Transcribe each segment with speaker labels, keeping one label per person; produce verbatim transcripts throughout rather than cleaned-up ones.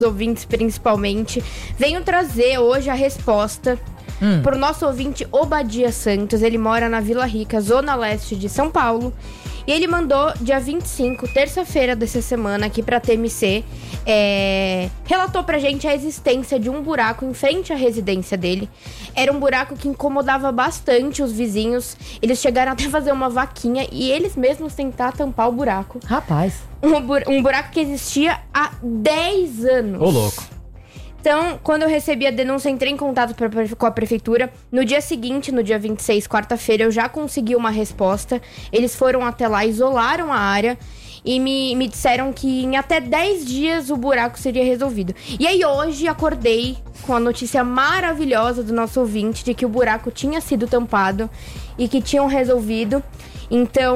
Speaker 1: ouvintes principalmente. Venho trazer hoje a resposta hum. pro nosso ouvinte Obadia Santos. Ele mora na Vila Rica, zona leste de São Paulo. E ele mandou dia vinte e cinco, terça-feira dessa semana, aqui pra T M C. É, relatou pra gente a existência de um buraco em frente à residência dele. Era um buraco que incomodava bastante os vizinhos. Eles chegaram até a fazer uma vaquinha e eles mesmos tentar tampar o buraco.
Speaker 2: Rapaz.
Speaker 1: Um, bur- um buraco que existia há dez anos.
Speaker 3: Ô, louco.
Speaker 1: Então, quando eu recebi a denúncia, entrei em contato pra, com a prefeitura. No dia seguinte, no dia vinte e seis, quarta-feira, eu já consegui uma resposta. Eles foram até lá, isolaram a área e me, me disseram que em até dez dias o buraco seria resolvido. E aí hoje acordei com a notícia maravilhosa do nosso ouvinte de que o buraco tinha sido tampado e que tinham resolvido. Então...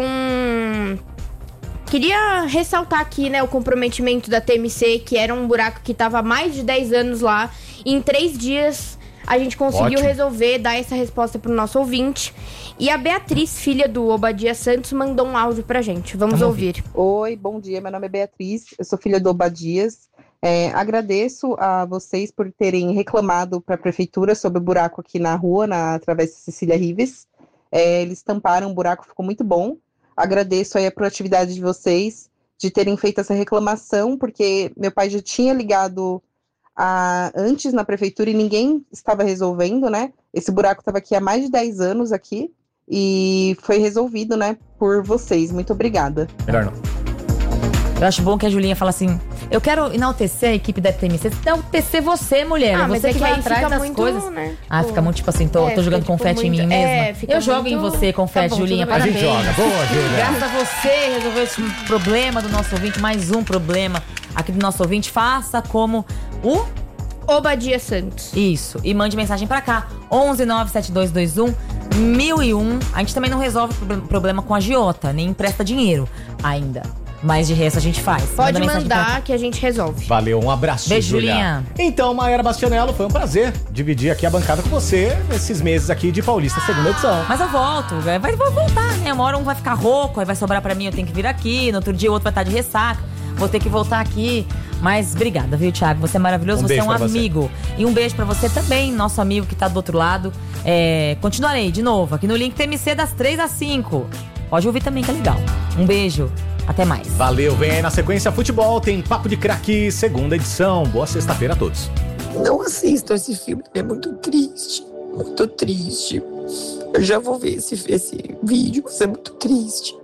Speaker 1: Queria ressaltar aqui, né, o comprometimento da T M C, que era um buraco que estava há mais de dez anos lá. E em três dias a gente conseguiu
Speaker 3: Ótimo.
Speaker 1: resolver, dar essa resposta pro nosso ouvinte. E a Beatriz, filha do Obadia Santos, mandou um áudio pra gente. Vamos, Vamos ouvir.
Speaker 4: Oi, bom dia. Meu nome é Beatriz, eu sou filha do Obadias. É, agradeço a vocês por terem reclamado para a prefeitura sobre o buraco aqui na rua, na Travessa Cecília Rives. É, eles tamparam o buraco, ficou muito bom. Agradeço aí a proatividade de vocês, de terem feito essa reclamação, porque meu pai já tinha ligado a, antes na prefeitura e ninguém estava resolvendo, né? Esse buraco estava aqui há mais de dez anos aqui e foi resolvido, né, por vocês. Muito obrigada.
Speaker 3: Melhor não.
Speaker 2: Eu acho bom que a Julinha fala assim: eu quero enaltecer a equipe da T M C. Enaltecer você, mulher.
Speaker 1: Ah,
Speaker 2: você
Speaker 1: mas é
Speaker 2: que
Speaker 1: que
Speaker 2: vai
Speaker 1: aí
Speaker 2: atrás
Speaker 1: fica
Speaker 2: das
Speaker 1: muito,
Speaker 2: coisas.
Speaker 1: né?
Speaker 2: Ah,
Speaker 1: Pô.
Speaker 2: fica muito tipo assim: tô,
Speaker 1: É,
Speaker 2: tô jogando
Speaker 1: fica, tipo,
Speaker 2: confete em
Speaker 1: muito-
Speaker 2: mim
Speaker 1: é,
Speaker 2: mesma.
Speaker 1: fica
Speaker 2: Eu jogo
Speaker 1: muito-
Speaker 2: em você confete,
Speaker 1: Tá bom,
Speaker 2: Julinha.
Speaker 1: tudo bem.
Speaker 3: A gente
Speaker 2: Parabéns.
Speaker 3: joga. Boa, Julia.
Speaker 2: Graças a você resolveu esse problema do nosso ouvinte. Mais um problema aqui do nosso ouvinte. Faça como o...
Speaker 1: Obadia Santos.
Speaker 2: Isso. E mande mensagem pra cá. onze nove sete dois dois um mil e um. A gente também não resolve o problema com a agiota, nem empresta dinheiro ainda. Mas de resto a gente faz.
Speaker 1: Pode
Speaker 2: Manda mensagem pra cá.
Speaker 1: mandar que a gente resolve.
Speaker 3: Valeu, um abraço,
Speaker 2: Beijo,
Speaker 3: Julia.
Speaker 2: Julinha.
Speaker 3: Então, Maera Bastianello, foi um prazer dividir aqui a bancada com você nesses meses aqui de Paulista, segunda edição.
Speaker 2: Mas eu volto, vai, vai voltar, né? Uma hora um vai ficar rouco, aí vai sobrar pra mim, eu tenho que vir aqui. No outro dia o outro vai estar de ressaca, vou ter que voltar aqui. Mas obrigada, viu, Thiago? Você é maravilhoso,
Speaker 3: Um
Speaker 2: você é
Speaker 3: beijo
Speaker 2: um
Speaker 3: pra você.
Speaker 2: amigo. E um beijo pra você também, nosso amigo que tá do outro lado. É, continuarei, de novo, aqui no Link T M C das três às cinco. Pode ouvir também, que é legal. Um beijo, até mais.
Speaker 3: Valeu, vem aí na sequência futebol, tem Papo de Craque, segunda edição. Boa sexta-feira a todos.
Speaker 5: Não assistam esse filme, é muito triste, muito triste. Eu já vou ver esse, esse vídeo, mas é muito triste.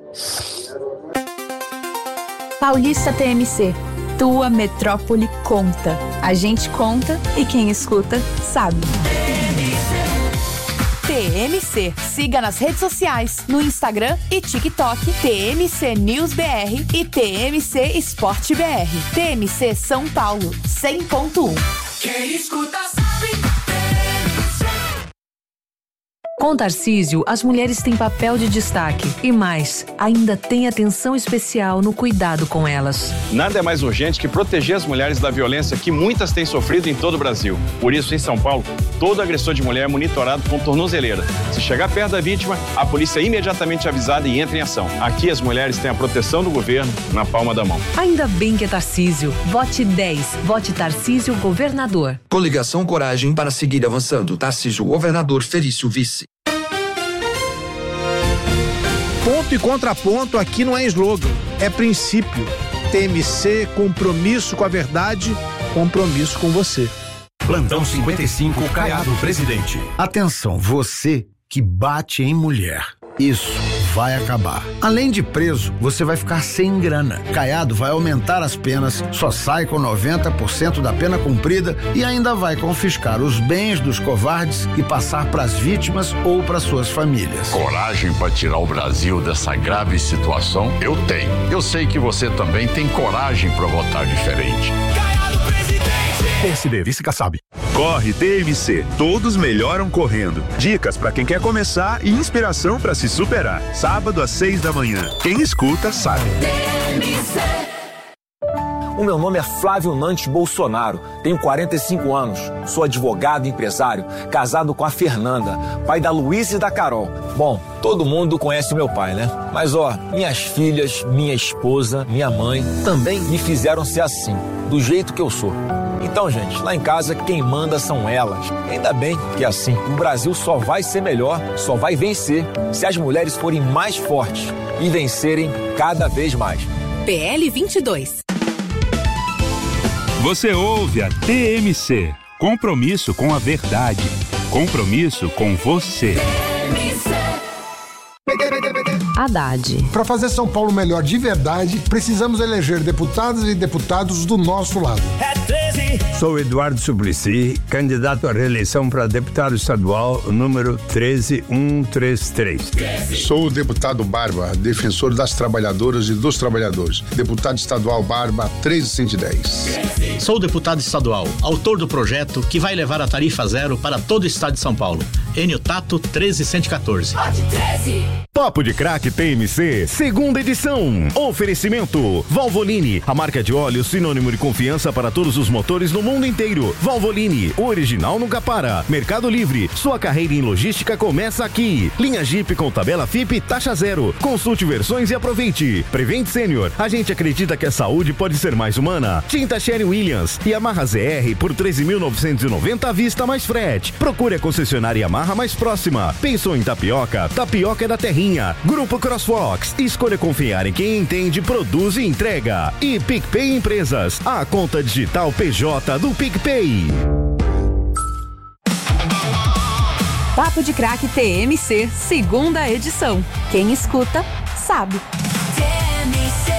Speaker 6: Paulista T M C, tua metrópole conta. A gente conta e quem escuta sabe. T M C, siga nas redes sociais, no Instagram e TikTok, T M C News B R e T M C Esporte B R. T M C São Paulo, cem ponto um.
Speaker 7: Quem escuta sabe.
Speaker 8: Com Tarcísio, as mulheres têm papel de destaque e mais, ainda tem atenção especial no cuidado com elas.
Speaker 9: Nada é mais urgente que proteger as mulheres da violência que muitas têm sofrido em todo o Brasil. Por isso, em São Paulo, todo agressor de mulher é monitorado com tornozeleira. Se chegar perto da vítima, a polícia é imediatamente avisada e entra em ação. Aqui as mulheres têm a proteção do governo na palma da mão.
Speaker 8: Ainda bem que é Tarcísio. Vote dez. Vote Tarcísio Governador.
Speaker 10: Coligação Coragem para seguir avançando. Tarcísio Governador, Felício Vice.
Speaker 11: Ponto e contraponto aqui não é slogan, é princípio. T M C, compromisso com a verdade, compromisso com você.
Speaker 12: Plantão cinquenta e cinco, Caiado, presidente. Atenção, você que bate em mulher. Isso vai acabar. Além de preso, você vai ficar sem grana. Caiado vai aumentar as penas, só sai com noventa por cento da pena cumprida e ainda vai confiscar os bens dos covardes e passar para as vítimas ou para suas famílias.
Speaker 13: Coragem para tirar o Brasil dessa grave situação? Eu tenho. Eu sei que você também tem coragem para votar diferente.
Speaker 12: P S D, Vice Kassab.
Speaker 14: Corre T M C, todos melhoram correndo. Dicas para quem quer começar e inspiração para se superar. Sábado às seis da manhã. Quem escuta sabe.
Speaker 15: O meu nome é Flávio Nantes Bolsonaro, tenho quarenta e cinco anos, sou advogado e empresário, casado com a Fernanda, pai da Luísa e da Carol. Bom, todo mundo conhece o meu pai, né? Mas ó, minhas filhas, minha esposa, minha mãe também me fizeram ser assim, do jeito que eu sou. Então, gente, lá em casa quem manda são elas. Ainda bem que assim, o Brasil só vai ser melhor, só vai vencer se as mulheres forem mais fortes e vencerem cada vez mais.
Speaker 6: P L vinte e dois.
Speaker 16: Você ouve a T M C. Compromisso com a verdade. Compromisso com você.
Speaker 8: Haddad.
Speaker 17: Para fazer São Paulo melhor de verdade, precisamos eleger deputadas e deputados do nosso lado.
Speaker 18: Sou Eduardo Suplicy, candidato à reeleição para deputado estadual número treze mil cento e trinta e três.
Speaker 19: Sou o deputado Barba, defensor das trabalhadoras e dos trabalhadores. Deputado estadual Barba treze mil cento e dez.
Speaker 20: Sou o deputado estadual, autor do projeto que vai levar a tarifa zero para todo o estado de São Paulo. Enio Tato treze mil cento e quatorze.
Speaker 21: Papo de Crack T M C, segunda edição. Oferecimento Valvoline, a marca de óleo sinônimo de confiança para todos os motores no mundo inteiro. Valvoline, o original nunca para. Mercado Livre, sua carreira em logística começa aqui. Linha Jeep com tabela F I P taxa zero. Consulte versões e aproveite. Prevent Senior, a gente acredita que a saúde pode ser mais humana. Tinta Sherwin Williams, Yamaha Z R por treze mil novecentos e noventa à vista mais frete. Procure a concessionária Yamaha mais próxima. Pensou em tapioca? Tapioca é da Terrinha. Grupo Crosswalks, escolha confiar em quem entende, produz e entrega. E PicPay Empresas, a conta digital P J do PicPay.
Speaker 6: Papo de Crack T M C, segunda edição. Quem escuta, sabe. T M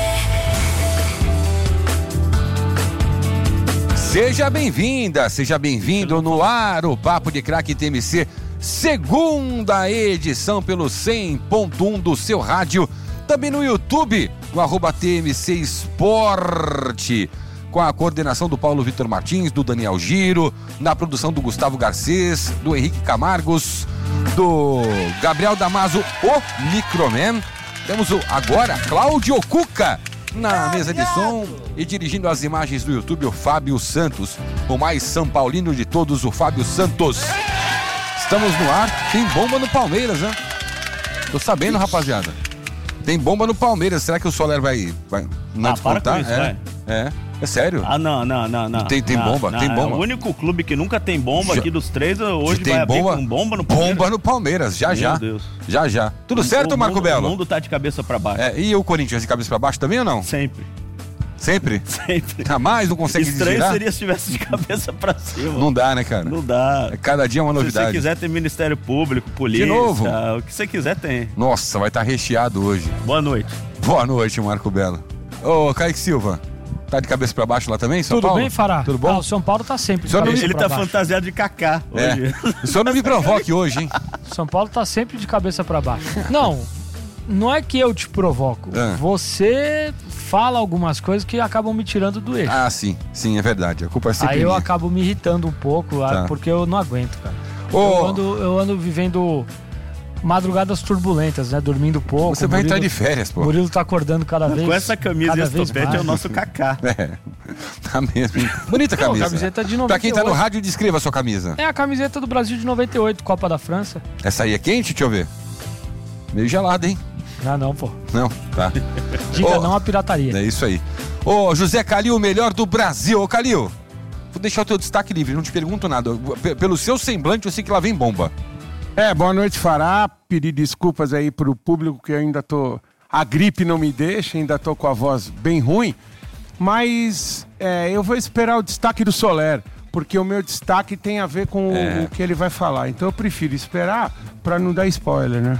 Speaker 6: C.
Speaker 22: Seja bem-vinda, seja bem-vindo no ar, o Papo de Crack T M C, segunda edição pelo cem ponto um do seu rádio, também no YouTube, no arroba T M C Esporte, com a coordenação do Paulo Vitor Martins, do Daniel Giro, na produção do Gustavo Garcês, do Henrique Camargos, do Gabriel Damaso, o Microman. Temos o, agora Cláudio Cuca na mesa de som e dirigindo as imagens do YouTube, o Fábio Santos, o mais São Paulino de todos, o Fábio Santos. Estamos no ar, tem bomba no Palmeiras, né? Tô sabendo, rapaziada. Tem bomba no Palmeiras, será que o Soler vai, vai não
Speaker 23: ah,
Speaker 22: descontar?
Speaker 23: Para com isso,
Speaker 22: é,
Speaker 23: vai.
Speaker 22: é, é sério.
Speaker 23: Ah, não, não, não, não.
Speaker 22: Tem, tem
Speaker 23: não,
Speaker 22: bomba,
Speaker 23: não,
Speaker 22: tem bomba.
Speaker 23: É o único clube que nunca tem bomba
Speaker 22: já,
Speaker 23: aqui dos três, hoje
Speaker 22: tem
Speaker 23: vai abrir
Speaker 22: bomba,
Speaker 23: com bomba no Palmeiras.
Speaker 22: Bomba no Palmeiras, já,
Speaker 23: Meu
Speaker 22: já.
Speaker 23: Deus.
Speaker 22: Já, já. Tudo
Speaker 23: o,
Speaker 22: certo,
Speaker 23: o
Speaker 22: Marco
Speaker 23: mundo,
Speaker 22: Belo?
Speaker 23: O mundo tá de cabeça pra baixo.
Speaker 22: É, e o Corinthians de cabeça pra baixo também ou não?
Speaker 23: Sempre.
Speaker 22: Sempre?
Speaker 23: Sempre.
Speaker 22: Jamais não consegue
Speaker 23: Estranho
Speaker 22: desvirar?
Speaker 23: seria se tivesse de cabeça pra cima.
Speaker 22: Não dá, né, cara?
Speaker 23: Não dá.
Speaker 22: Cada dia é uma novidade.
Speaker 23: Se você quiser ter Ministério Público, polícia,
Speaker 22: de novo?
Speaker 23: o que você quiser tem.
Speaker 22: Nossa, vai estar recheado hoje.
Speaker 23: Boa noite.
Speaker 22: Boa noite, Marco Belo. Ô, Kaique Silva, tá de cabeça pra baixo lá também, São
Speaker 24: Tudo
Speaker 22: Paulo?
Speaker 24: bem, Fará?
Speaker 22: Tudo bom?
Speaker 24: Ah, o São Paulo tá sempre de
Speaker 22: Ele
Speaker 24: cabeça
Speaker 23: Ele
Speaker 24: pra
Speaker 23: tá
Speaker 24: baixo.
Speaker 23: fantasiado de Kaká hoje.
Speaker 22: É. O senhor não me provoque hoje, hein?
Speaker 24: São Paulo tá sempre de cabeça pra baixo. Não, não é que eu te provoco.
Speaker 22: É.
Speaker 24: Você fala algumas coisas que acabam me tirando do eixo.
Speaker 22: Ah, sim. Sim, é verdade. A culpa é sempre
Speaker 24: Aí eu
Speaker 22: minha.
Speaker 24: acabo me irritando um pouco,
Speaker 22: Tá.
Speaker 24: porque eu não aguento, cara.
Speaker 22: Ô.
Speaker 24: Eu, ando, eu ando vivendo madrugadas turbulentas, né? Dormindo pouco.
Speaker 22: Você vai
Speaker 24: Murilo-
Speaker 22: entrar de férias, pô.
Speaker 24: O Murilo tá acordando cada vez.
Speaker 23: Com essa camisa
Speaker 24: cada
Speaker 23: e
Speaker 24: vez
Speaker 23: esse topete
Speaker 24: mais.
Speaker 23: é o nosso Kaká.
Speaker 22: É, tá mesmo. hein? Bonita
Speaker 24: Não,
Speaker 22: camisa.
Speaker 24: camiseta de
Speaker 22: Pra quem tá no
Speaker 24: noventa e oito.
Speaker 22: rádio, descreva a sua camisa.
Speaker 24: É a camiseta do Brasil de noventa e oito, Copa da França.
Speaker 22: Essa aí é quente? Deixa eu ver. Meio gelada, hein?
Speaker 24: Ah, não, pô.
Speaker 22: Não, tá.
Speaker 24: Diga
Speaker 22: Ô,
Speaker 24: não à pirataria.
Speaker 22: É isso aí. Ô, José Calil, o melhor do Brasil. Ô, Calil, vou deixar o teu destaque livre, não te pergunto nada. P- Pelo seu semblante, eu sei que lá vem bomba.
Speaker 25: É, boa noite, Fará. Pedir desculpas aí pro público que eu ainda tô... A gripe não me deixa, ainda tô com a voz bem ruim. Mas é, eu vou esperar o destaque do Soler, porque o meu destaque tem a ver com
Speaker 22: É.
Speaker 25: o, o que ele vai falar. Então eu prefiro esperar pra não dar spoiler, né?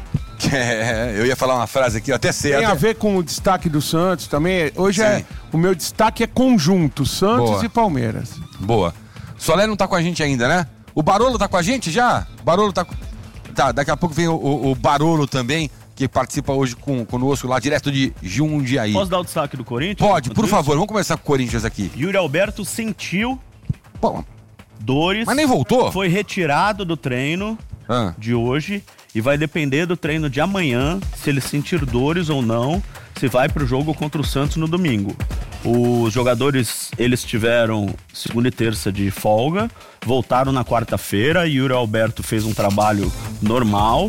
Speaker 22: É, eu ia falar uma frase aqui, eu até sei.
Speaker 25: Tem
Speaker 22: até...
Speaker 25: a ver com o destaque do Santos também. Hoje
Speaker 22: Sim.
Speaker 25: é o meu destaque é conjunto, Santos
Speaker 22: Boa.
Speaker 25: e Palmeiras.
Speaker 22: Boa. Soler não tá com a gente ainda, né? O Barolo tá com a gente já? O Barolo tá... Tá, daqui a pouco vem o, o, o Barolo também, que participa hoje com, conosco lá, direto de Jundiaí.
Speaker 23: Posso dar o destaque do Corinthians?
Speaker 22: Pode, por
Speaker 23: Tudo
Speaker 22: favor,
Speaker 23: isso?
Speaker 22: vamos começar com o Corinthians aqui.
Speaker 23: Yuri Alberto sentiu
Speaker 22: Bom,
Speaker 23: dores.
Speaker 22: mas nem voltou?
Speaker 23: Foi retirado do treino
Speaker 22: Ah.
Speaker 23: de hoje e vai depender do treino de amanhã, se ele sentir dores ou não, se vai pro jogo contra o Santos no domingo. Os jogadores, eles tiveram segunda e terça de folga, voltaram na quarta-feira, Yuri Alberto fez um trabalho normal,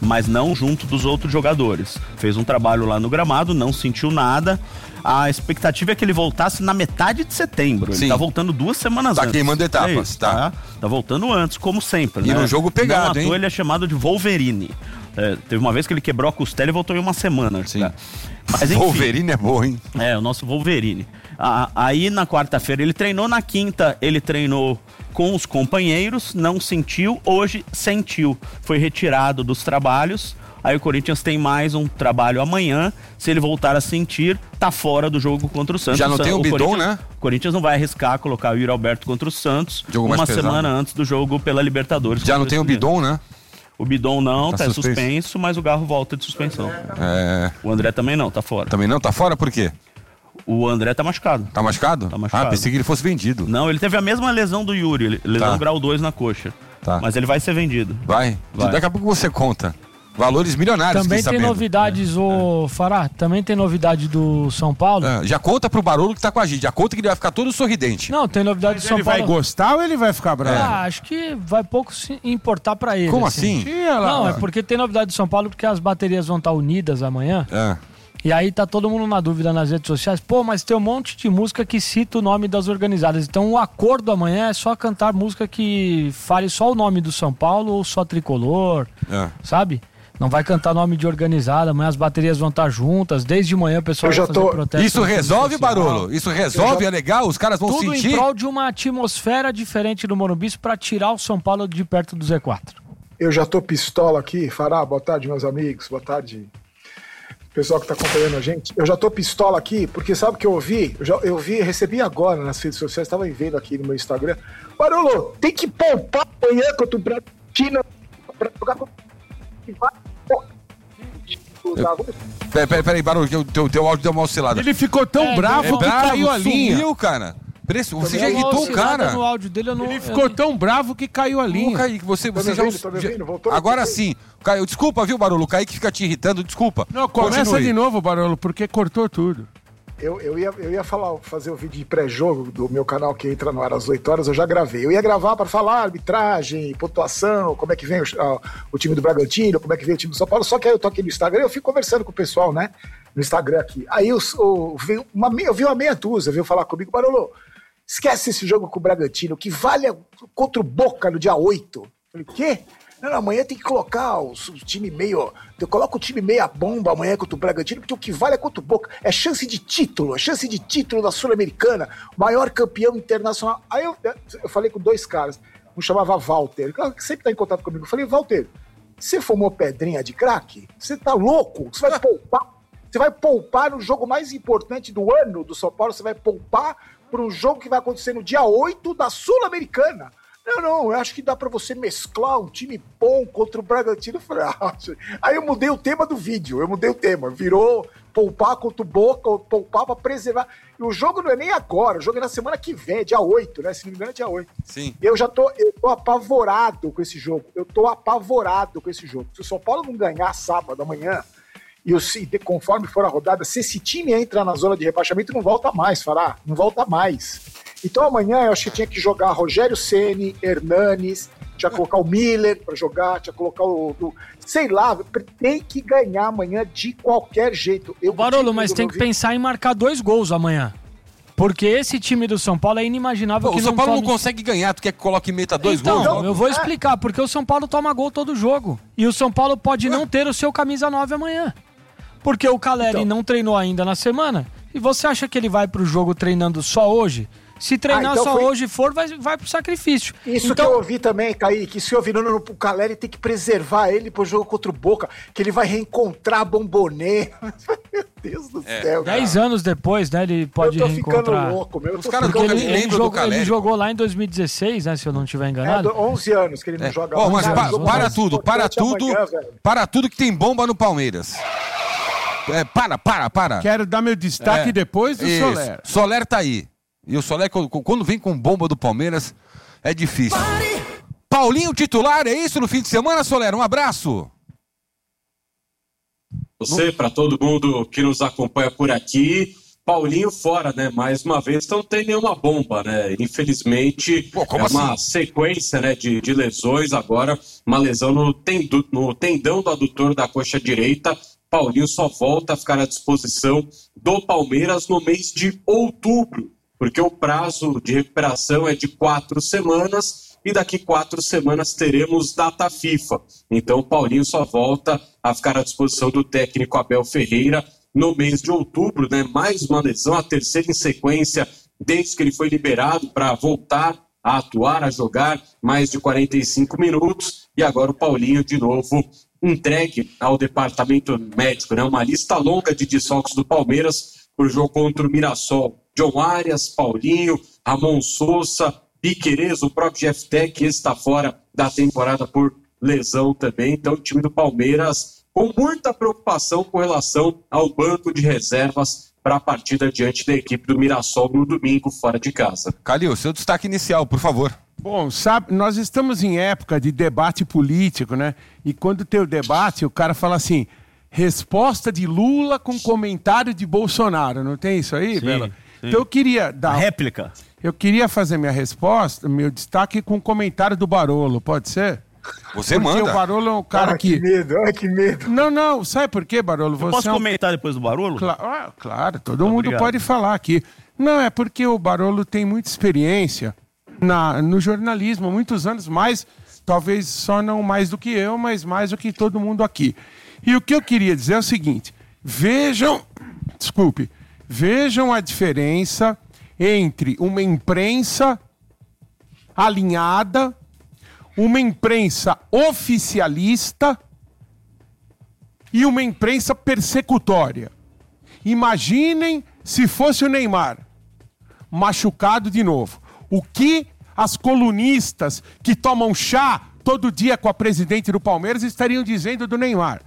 Speaker 23: mas não junto dos outros jogadores. Fez um trabalho lá no gramado, não sentiu nada. A expectativa é que ele voltasse na metade de setembro.
Speaker 22: Sim.
Speaker 23: Ele tá voltando duas semanas
Speaker 22: Tá
Speaker 23: antes.
Speaker 22: queimando etapas,
Speaker 23: É isso,
Speaker 22: tá.
Speaker 23: tá. Tá voltando antes, como sempre.
Speaker 22: E
Speaker 23: né?
Speaker 22: no jogo pegado,
Speaker 23: não à toa
Speaker 22: hein?
Speaker 23: ele é chamado de Wolverine. É, teve uma vez que ele quebrou a costela e voltou em uma semana. Sim. Tá? Mas, enfim,
Speaker 22: Wolverine é bom, hein?
Speaker 23: É, o nosso Wolverine. Ah, aí na quarta-feira ele treinou, na quinta ele treinou com os companheiros, não sentiu, hoje sentiu. Foi retirado dos trabalhos. Aí o Corinthians tem mais um trabalho amanhã. Se ele voltar a sentir, tá fora do jogo contra o Santos.
Speaker 22: Já não tem o Bidon, né?
Speaker 23: O Corinthians não vai arriscar colocar o Yuri Alberto contra o Santos
Speaker 22: Jogo mais
Speaker 23: uma
Speaker 22: pesado.
Speaker 23: semana antes do jogo pela Libertadores.
Speaker 22: Já não tem o Bidon, né?
Speaker 23: O Bidon não,
Speaker 22: Tá
Speaker 23: tá,
Speaker 22: suspenso.
Speaker 23: suspenso, mas o Garro volta de suspensão.
Speaker 22: É.
Speaker 23: O André também não, tá fora.
Speaker 22: Também não? Tá fora por quê?
Speaker 23: O André tá machucado.
Speaker 22: Tá machucado?
Speaker 23: Tá machucado.
Speaker 22: Ah, pensei que ele fosse vendido.
Speaker 23: Não, ele teve a mesma lesão do Yuri, ele- lesão
Speaker 22: Tá.
Speaker 23: grau dois na coxa.
Speaker 22: Tá.
Speaker 23: Mas ele vai ser vendido.
Speaker 22: Vai?
Speaker 23: Vai.
Speaker 22: Daqui a pouco você conta. Valores milionários,
Speaker 24: Também
Speaker 22: fiquei
Speaker 24: tem
Speaker 22: sabendo.
Speaker 24: novidades, ô Fará, também tem novidade do São Paulo.
Speaker 22: Ah, já conta pro Barolo que tá com a gente. Já conta que ele vai ficar todo sorridente.
Speaker 24: Não, tem novidade do São
Speaker 25: Ele
Speaker 24: Paulo.
Speaker 25: vai gostar ou ele vai ficar bravo?
Speaker 24: Ah, acho que vai pouco se importar pra ele.
Speaker 22: Como assim?
Speaker 25: Ih, olha lá.
Speaker 24: Não, é porque tem novidade do São Paulo porque as baterias vão estar unidas amanhã.
Speaker 22: É.
Speaker 24: E aí tá todo mundo na dúvida nas redes sociais. Pô, mas tem um monte de música que cita o nome das organizadas. Então o acordo amanhã é só cantar música que fale só o nome do São Paulo ou só Tricolor,
Speaker 22: É.
Speaker 24: sabe? Não vai cantar nome de organizada, amanhã as baterias vão estar juntas, desde manhã o pessoal
Speaker 22: Eu já
Speaker 24: vai fazer
Speaker 22: tô-
Speaker 24: protesto.
Speaker 22: Isso
Speaker 24: no centro
Speaker 22: resolve,
Speaker 24: social.
Speaker 22: Barolo? Isso resolve?
Speaker 24: Eu
Speaker 22: É legal? Os caras vão
Speaker 24: Tudo
Speaker 22: sentir?
Speaker 24: em prol de uma atmosfera diferente do Morumbi para tirar o São Paulo de perto do Z quatro.
Speaker 1: Eu já tô pistola aqui, Fará, boa tarde, meus amigos, boa tarde, pessoal que tá acompanhando a gente. Eu já tô pistola aqui, porque sabe o que eu ouvi? Eu, já, eu vi, recebi agora nas redes sociais, tava vendo aqui no meu Instagram. Barolo, tem que poupar amanhã contra o Bragantino pra jogar com...
Speaker 22: Peraí, peraí, peraí, Barolo, que o teu, teu áudio deu uma oscilada.
Speaker 25: Ele ficou tão
Speaker 24: É,
Speaker 25: bravo que
Speaker 22: bravo,
Speaker 25: caiu a linha.
Speaker 22: Sumiu, cara. Preço- Você já
Speaker 24: Deu uma
Speaker 22: irritou o
Speaker 24: oscilada
Speaker 22: cara.
Speaker 24: No áudio dele, eu não,
Speaker 25: Ele
Speaker 24: eu
Speaker 25: ficou
Speaker 24: não-
Speaker 25: tão bravo que caiu a linha.
Speaker 22: Ô, Kaique, você,
Speaker 1: Tá
Speaker 22: você
Speaker 1: me
Speaker 22: já...
Speaker 1: ouvindo? Tá me ouvindo? Voltou?
Speaker 22: Agora sim. Caio, desculpa, viu, Barolo? O Kaique fica te irritando, desculpa.
Speaker 25: Não, começa
Speaker 22: Continue.
Speaker 25: de novo, Barolo, porque cortou tudo.
Speaker 1: Eu, eu, ia, eu ia falar, fazer o vídeo de pré-jogo do meu canal que entra no ar às oito horas, eu já gravei. Eu ia gravar para falar arbitragem, pontuação, como é que vem o, a- o time do Bragantino, como é que vem o time do São Paulo. Só que aí eu tô aqui no Instagram e eu fico conversando com o pessoal, né? No Instagram aqui. Aí eu, eu, vi, uma, meia- eu vi uma meia dúzia, veio falar comigo, Barolo, esquece esse jogo com o Bragantino, que vale a- contra o Boca no dia oito. Eu falei, o quê? Não, não, amanhã tem que colocar o, o time meio. Eu coloco o time meia bomba amanhã contra o Bragantino, porque o que vale é contra o Boca. É chance de título, é chance de título da Sul-Americana, maior campeão internacional. Aí eu, eu falei com dois caras, um chamava Walter, que sempre tá em contato comigo. Eu falei, Walter, você fumou pedrinha de crack? Você tá louco? Você vai poupar? Você vai poupar no jogo mais importante do ano do São Paulo, você vai poupar para um jogo que vai acontecer no dia oito da Sul-Americana. Não, não, eu acho que dá pra você mesclar um time bom contra o Bragantino. Eu falei, ah, aí eu mudei o tema do vídeo, eu mudei o tema, virou poupar contra o Boca, poupar pra preservar. E o jogo não é nem agora, o jogo é na semana que vem, é dia oito, né? Se não me engano é dia oito.
Speaker 22: Sim.
Speaker 1: Eu já tô, eu tô apavorado com esse jogo, eu tô apavorado com esse jogo. Se o São Paulo não ganhar sábado amanhã, e o, se- conforme for a rodada, se esse time entra na zona de rebaixamento, não volta mais, Fará, não volta mais. Então amanhã eu acho que tinha que jogar Rogério Ceni, Hernanes, tinha que colocar o Miller pra jogar, tinha que colocar o, o... Sei lá, tem que ganhar amanhã de qualquer jeito. Eu,
Speaker 24: Barolo, mas tem que
Speaker 1: pensar.
Speaker 24: pensar em marcar dois gols amanhã. Porque esse time do São Paulo é inimaginável
Speaker 22: Pô,
Speaker 24: que
Speaker 22: o São Paulo não
Speaker 24: tome...
Speaker 22: consegue ganhar, tu quer que coloque e meta dois
Speaker 24: Então,
Speaker 22: gols?
Speaker 24: eu vou explicar, porque o São Paulo toma gol todo jogo. E o São Paulo pode não ter o seu camisa nove amanhã. Porque o Caleri
Speaker 1: Então.
Speaker 24: não treinou ainda na semana. E você acha que ele vai pro jogo treinando só hoje? Se treinar
Speaker 1: Ah, então
Speaker 24: só
Speaker 1: foi-
Speaker 24: hoje for, vai, vai pro sacrifício.
Speaker 1: Isso
Speaker 24: então,
Speaker 1: que eu ouvi também, Kaique, isso que eu ouvi, não, não, não, o Caleri tem que preservar ele pro jogo contra o Boca, que ele vai reencontrar Bombonê. Meu Deus do
Speaker 22: É.
Speaker 1: céu, cara.
Speaker 24: Dez anos depois, né, ele pode
Speaker 1: Eu tô ficando
Speaker 24: reencontrar.
Speaker 1: louco, meu. Eu
Speaker 22: Os
Speaker 1: tô
Speaker 22: caras
Speaker 1: ficando
Speaker 22: nunca
Speaker 24: Ele,
Speaker 22: nem
Speaker 24: ele
Speaker 22: lembram do
Speaker 24: jogou, ele
Speaker 22: Caleri.
Speaker 24: jogou lá em dois mil e dezesseis, né, se eu não estiver
Speaker 1: É,
Speaker 24: enganado.
Speaker 1: do- onze anos que ele não joga
Speaker 22: Ó,
Speaker 1: lá.
Speaker 22: mas
Speaker 1: Cara,
Speaker 22: pa-
Speaker 1: o jogo
Speaker 22: para
Speaker 1: mais
Speaker 22: tudo, para
Speaker 1: importante
Speaker 22: tudo,
Speaker 1: amanhã, velho.
Speaker 22: para tudo que tem bomba no Palmeiras. É, para, para, para.
Speaker 25: Quero dar meu destaque
Speaker 22: É,
Speaker 25: depois do
Speaker 22: isso.
Speaker 25: Soler.
Speaker 22: Soler tá aí. E o Soler, quando quando vem com bomba do Palmeiras, é difícil. Paulinho titular, é isso no fim de semana, Soler? Um abraço.
Speaker 2: Você, para todo mundo que nos acompanha por aqui, Paulinho fora, né? Mais uma vez, não tem nenhuma bomba, né? Infelizmente, Pô, é uma assim? sequência, né, de, de lesões. Agora, uma lesão no, tendo, no tendão do adutor da coxa direita. Paulinho só volta a ficar à disposição do Palmeiras no mês de outubro, porque o prazo de recuperação é de quatro semanas e daqui quatro semanas teremos data FIFA. Então, o Paulinho só volta a ficar à disposição do técnico Abel Ferreira no mês de outubro, né? Mais uma lesão, a terceira em sequência desde que ele foi liberado para voltar a atuar, a jogar mais de quarenta e cinco minutos. E agora o Paulinho de novo entregue ao departamento médico, né? Uma lista longa de desfalques do Palmeiras para o jogo contra o Mirassol. John Arias, Paulinho, Ramon Sousa, Piquerez, o próprio Jeff Tech, esse está fora da temporada por lesão também. Então o time do Palmeiras com muita preocupação com relação ao banco de reservas para a partida diante da equipe do Mirassol no domingo, fora de casa.
Speaker 22: Calil, seu destaque inicial, por favor.
Speaker 25: Bom, sabe, nós estamos em época de debate político, né? E quando tem o debate, o cara fala assim, resposta de Lula com comentário de Bolsonaro, não tem isso aí,
Speaker 23: Sim,
Speaker 25: Bela?
Speaker 23: sim.
Speaker 25: Então eu queria dar...
Speaker 23: A réplica.
Speaker 25: Eu queria fazer minha resposta, meu destaque com comentário do Barolo, pode ser?
Speaker 22: Você
Speaker 25: Porque
Speaker 22: manda.
Speaker 25: o Barolo é um cara
Speaker 1: ah,
Speaker 25: que...
Speaker 1: que medo, ai que medo.
Speaker 25: Não, não, sabe por quê, Barolo?
Speaker 23: Eu
Speaker 25: Você
Speaker 23: posso
Speaker 25: é um...
Speaker 23: comentar depois do Barolo?
Speaker 25: Cla... Ah, claro, todo
Speaker 23: Muito
Speaker 25: mundo
Speaker 23: obrigado.
Speaker 25: pode falar aqui. Não, é porque o Barolo tem muita experiência na, no jornalismo, muitos anos mais, talvez só não mais do que eu, mas mais do que todo mundo aqui. E o que eu queria dizer é o seguinte, vejam, desculpe, vejam a diferença entre uma imprensa alinhada, uma imprensa oficialista e uma imprensa persecutória. Imaginem se fosse o Neymar machucado de novo. O que as colunistas que tomam chá todo dia com a presidente do Palmeiras estariam dizendo do Neymar?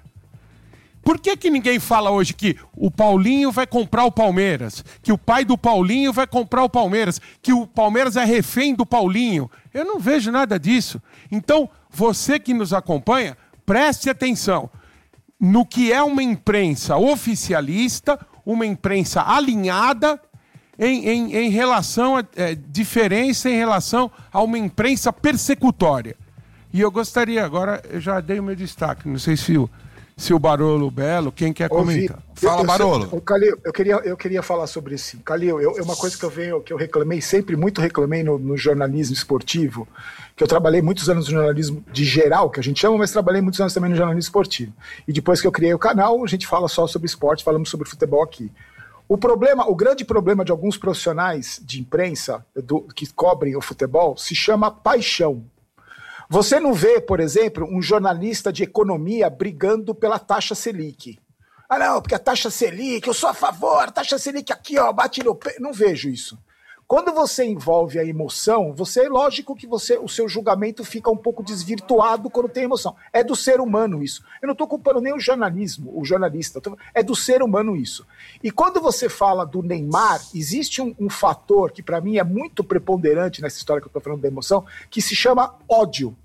Speaker 25: Por que que ninguém fala hoje que o Paulinho vai comprar o Palmeiras? Que o pai do Paulinho vai comprar o Palmeiras? Que o Palmeiras é refém do Paulinho? Eu não vejo nada disso. Então, você que nos acompanha, preste atenção no que é uma imprensa oficialista, uma imprensa alinhada em, em, em relação a é, diferença em relação a uma imprensa persecutória. E eu gostaria, agora eu já dei o meu destaque, não sei se o Se o Barolo, o Belo, quem quer comentar?
Speaker 1: Fala, Barolo. Eu, Calil, eu, queria, eu queria falar sobre isso. Calil, eu, é uma coisa que eu venho, que eu reclamei, sempre muito reclamei no, no jornalismo esportivo, que eu trabalhei muitos anos no jornalismo de geral, que a gente chama, mas trabalhei muitos anos também no jornalismo esportivo. E depois que eu criei o canal, a gente fala só sobre esporte, falamos sobre futebol aqui. O problema, o grande problema de alguns profissionais de imprensa do, que cobrem o futebol se chama paixão. Você não vê, por exemplo, um jornalista de economia brigando pela taxa Selic. Ah, não, porque a taxa Selic, eu sou a favor, a taxa Selic aqui, ó, bate no pé. Não vejo isso. Quando você envolve a emoção, você, lógico que você, o seu julgamento fica um pouco desvirtuado quando tem emoção. É do ser humano isso. Eu não estou culpando nem o jornalismo, o jornalista. Tô, é do ser humano isso. E quando você fala do Neymar, existe um, um fator que para mim é muito preponderante nessa história que eu estou falando da emoção, que se chama ódio.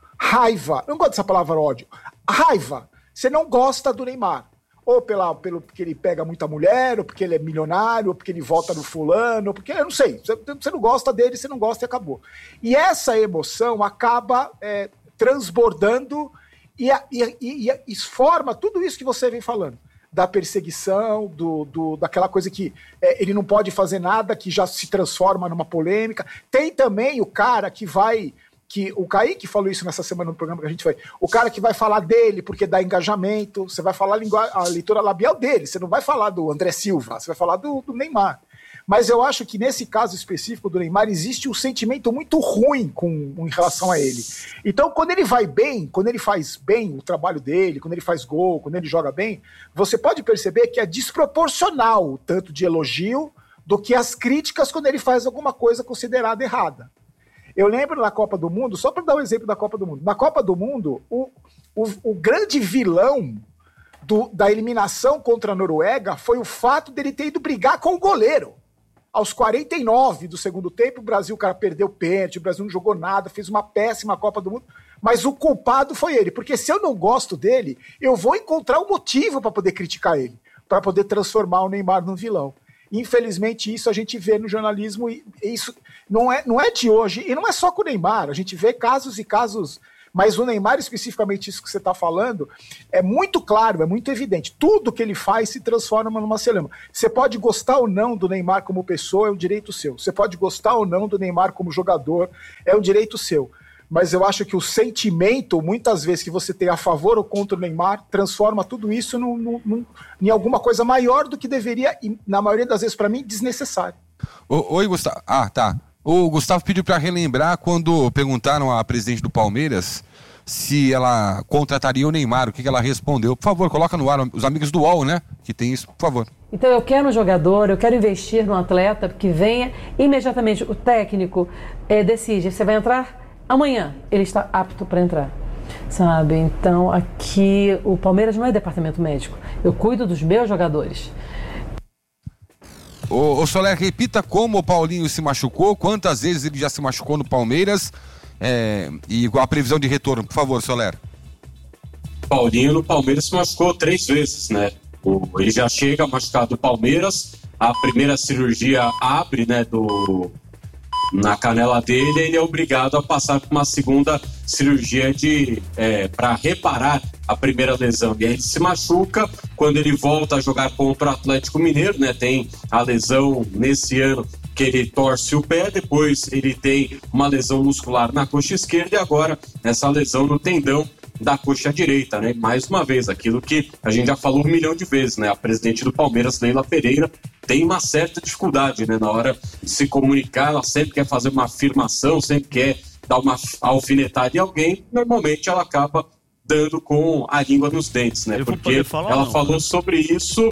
Speaker 1: Raiva. Eu não gosto dessa palavra ódio. Raiva. Você não gosta do Neymar. Ou pela, pelo porque ele pega muita mulher, ou porque ele é milionário, ou porque ele vota no fulano, ou porque, eu não sei, você não gosta dele, você não gosta e acabou. E essa emoção acaba é, transbordando e, e, e, e forma tudo isso que você vem falando. Da perseguição, do, do, daquela coisa que é, ele não pode fazer nada, que já se transforma numa polêmica. Tem também o cara que vai... que o Kaique falou isso nessa semana no programa que a gente foi, o cara que vai falar dele porque dá engajamento, você vai falar a, lingu- a leitura labial dele, você não vai falar do André Silva, você vai falar do, do Neymar. Mas eu acho que nesse caso específico do Neymar existe um sentimento muito ruim com, em relação a ele. Então quando ele vai bem, quando ele faz bem o trabalho dele, quando ele faz gol, quando ele joga bem, você pode perceber que é desproporcional o tanto de elogio do que as críticas quando ele faz alguma coisa considerada errada. Eu lembro na Copa do Mundo, só para dar um exemplo da Copa do Mundo, na Copa do Mundo, o, o, o grande vilão do, da eliminação contra a Noruega foi o fato dele ter ido brigar com o goleiro. Aos quarenta e nove do segundo tempo, o Brasil, o cara perdeu o pênalti, o Brasil não jogou nada, fez uma péssima Copa do Mundo, mas o culpado foi ele, porque se eu não gosto dele, eu vou encontrar um motivo para poder criticar ele, para poder transformar o Neymar num vilão. Infelizmente, isso a gente vê no jornalismo, e isso não é, não é de hoje, e não é só com o Neymar, a gente vê casos e casos, mas o Neymar, especificamente isso que você está falando, é muito claro, é muito evidente. Tudo que ele faz se transforma numa celeuma. Você pode gostar ou não do Neymar como pessoa, é um direito seu. Você pode gostar ou não do Neymar como jogador, é um direito seu. Mas eu acho que o sentimento, muitas vezes, que você tem a favor ou contra o Neymar, transforma tudo isso num, num, num, em alguma coisa maior do que deveria, e na maioria das vezes, para mim, desnecessário.
Speaker 22: O, oi, Gustavo. Ah, tá. O Gustavo pediu para relembrar quando perguntaram à presidente do Palmeiras se ela contrataria o Neymar, o que, que ela respondeu. Por favor, coloca no ar os amigos do U O L, né? Que tem isso, por favor.
Speaker 3: Então eu quero um jogador, eu quero investir num atleta que venha imediatamente. O técnico é, decide, você vai entrar? Amanhã ele está apto para entrar, sabe? Então aqui o Palmeiras não é departamento médico. Eu cuido dos meus jogadores.
Speaker 22: Ô, ô Soler, repita como o Paulinho se machucou, quantas vezes ele já se machucou no Palmeiras é, e a previsão de retorno, por favor, Soler.
Speaker 2: Paulinho no Palmeiras se machucou três vezes, né? O, ele já chega machucado do Palmeiras, a primeira cirurgia abre, né, do... na canela dele, ele é obrigado a passar por uma segunda cirurgia de é, para reparar a primeira lesão. E aí ele se machuca quando ele volta a jogar contra o Atlético Mineiro, né? Tem a lesão nesse ano que ele torce o pé, depois ele tem uma lesão muscular na coxa esquerda e agora essa lesão no tendão da coxa direita, né? Mais uma vez, aquilo que a gente já falou um milhão de vezes, né? A presidente do Palmeiras, Leila Pereira, tem uma certa dificuldade, né? Na hora de se comunicar, ela sempre quer fazer uma afirmação, sempre quer dar uma alfinetada em alguém, normalmente ela acaba dando com a língua nos dentes, né? Porque falar, ela não, falou né? sobre isso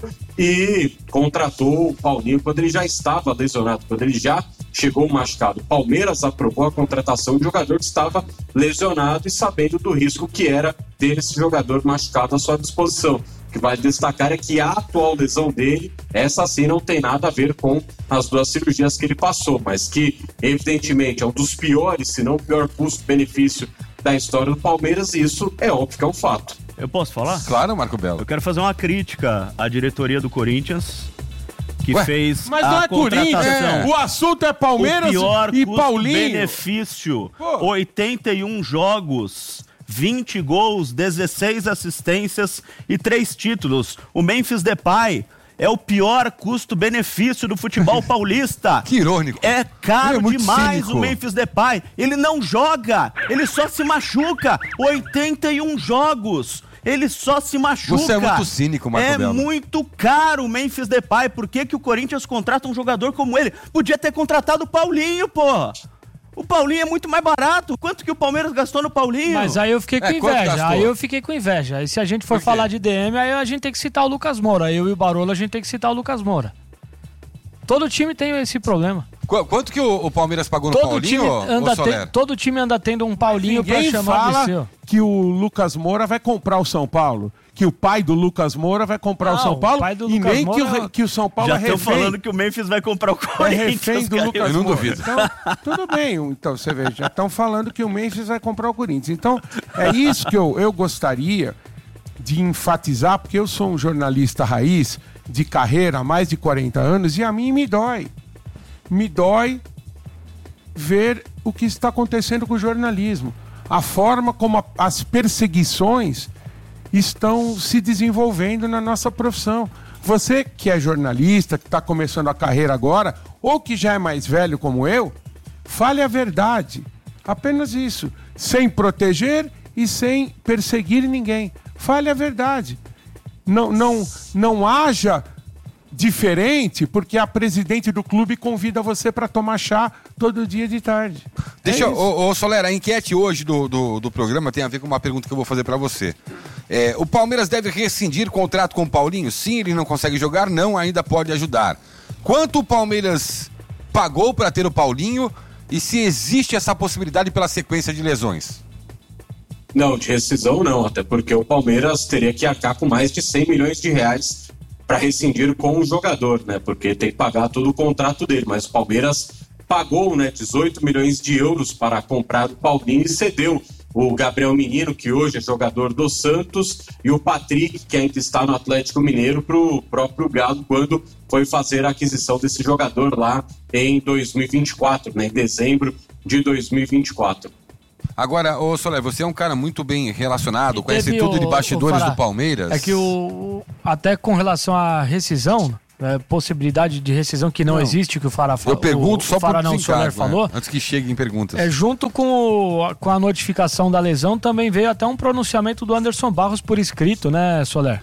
Speaker 2: e contratou o Paulinho quando ele já estava lesionado, quando ele já chegou machucado. O Palmeiras aprovou a contratação de um jogador que estava lesionado e sabendo do risco que era ter esse jogador machucado à sua disposição. O que vale destacar é que a atual lesão dele, essa sim não tem nada a ver com as duas cirurgias que ele passou, mas que evidentemente é um dos piores, se não o pior custo-benefício da história do Palmeiras, e isso é óbvio que é um fato.
Speaker 23: Eu posso falar?
Speaker 22: Claro, Marco Belo.
Speaker 23: Eu quero fazer uma crítica à diretoria do Corinthians, que Ué, fez
Speaker 25: mas não
Speaker 23: a
Speaker 25: é Corinthians, é. O assunto é Palmeiras
Speaker 23: o pior
Speaker 25: e Paulinho.
Speaker 23: Benefício, Pô. oitenta e um jogos, vinte gols, dezesseis assistências e três títulos. O Memphis Depay é o pior custo-benefício do futebol paulista.
Speaker 22: Que irônico.
Speaker 23: É caro
Speaker 22: é
Speaker 23: demais
Speaker 22: cínico.
Speaker 23: O Memphis Depay. Ele não joga, ele só se machuca. oitenta e um jogos. Ele só se machuca.
Speaker 22: Você é muito cínico, Marco
Speaker 23: É
Speaker 22: Belo.
Speaker 23: muito caro o Memphis Depay. Por que, que o Corinthians contrata um jogador como ele? Podia ter contratado o Paulinho, pô. O Paulinho é muito mais barato. Quanto que o Palmeiras gastou no Paulinho?
Speaker 24: Mas aí eu fiquei com
Speaker 22: é,
Speaker 24: inveja. Aí eu fiquei com inveja. E se a gente for falar de D M, aí a gente tem que citar o Lucas Moura. Eu e o Barolo, a gente tem que citar o Lucas Moura. Todo time tem esse problema.
Speaker 22: Qu- quanto que o, o Palmeiras pagou no
Speaker 24: todo
Speaker 22: Paulinho,
Speaker 24: time
Speaker 22: ô,
Speaker 24: anda
Speaker 22: ô Soler?
Speaker 24: te, Todo time anda tendo um Paulinho pra
Speaker 25: Ninguém
Speaker 24: chamar
Speaker 25: fala
Speaker 24: de seu.
Speaker 25: que o Lucas Moura vai comprar o São Paulo. Que o pai do Lucas Moura vai comprar
Speaker 24: Não,
Speaker 25: o São Paulo.
Speaker 24: o pai do
Speaker 25: e
Speaker 24: Lucas
Speaker 25: nem
Speaker 24: Moura
Speaker 25: que, o, que o São Paulo
Speaker 23: Já
Speaker 25: é refém.
Speaker 23: estão falando que o Memphis vai comprar o
Speaker 25: É
Speaker 23: Corinthians.
Speaker 25: refém do
Speaker 23: cara.
Speaker 25: Lucas
Speaker 22: Eu não
Speaker 25: Moura.
Speaker 22: duvido.
Speaker 25: Então, tudo bem. Então, você vê, já estão falando que o Memphis vai comprar o Corinthians. Então, é isso que eu, eu gostaria de enfatizar, porque eu sou um jornalista raiz de carreira há mais de quarenta anos e a mim me dói. Me dói ver o que está acontecendo com o jornalismo. A forma como a, as perseguições estão se desenvolvendo na nossa profissão. Você que é jornalista, que está começando a carreira agora, ou que já é mais velho como eu, fale a verdade. Apenas isso. Sem proteger e sem perseguir ninguém. Fale a verdade. Não, não, não haja diferente porque a presidente do clube convida você para tomar chá todo dia de tarde.
Speaker 22: Deixa,
Speaker 25: é
Speaker 22: ô, ô Soler, a enquete hoje do, do, do programa tem a ver com uma pergunta que eu vou fazer para você. É, o Palmeiras deve rescindir contrato com o Paulinho? Sim, ele não consegue jogar, não, ainda pode ajudar. Quanto o Palmeiras pagou para ter o Paulinho e se existe essa possibilidade pela sequência de lesões?
Speaker 2: Não, de rescisão não, até porque o Palmeiras teria que arcar com mais de cem milhões de reais para rescindir com o jogador, né? Porque tem que pagar todo o contrato dele, mas o Palmeiras pagou, né, dezoito milhões de euros para comprar o Paulinho e cedeu o Gabriel Menino, que hoje é jogador do Santos, e o Patrick, que ainda está no Atlético Mineiro, para o próprio Galo, quando foi fazer a aquisição desse jogador lá em dois mil e vinte e quatro, né, em dezembro de dois mil e vinte e quatro.
Speaker 22: Agora, ô Soler, você é um cara muito bem relacionado,
Speaker 24: E
Speaker 22: conhece
Speaker 24: teve
Speaker 22: tudo
Speaker 24: o-
Speaker 22: de bastidores
Speaker 24: o Fará,
Speaker 22: do Palmeiras.
Speaker 24: É que o, o- até com relação à rescisão, é, possibilidade de rescisão que não,
Speaker 22: Não.
Speaker 24: existe, que o Fará
Speaker 22: Eu
Speaker 24: falou.
Speaker 22: pergunto só
Speaker 24: o Fará
Speaker 22: para
Speaker 24: não,
Speaker 22: o
Speaker 24: o Soler
Speaker 22: desencargo,
Speaker 24: falou.
Speaker 22: né? Antes que cheguem perguntas.
Speaker 24: É, junto com, o- com a notificação da lesão, também veio até um pronunciamento do Anderson Barros por escrito, né, Soler?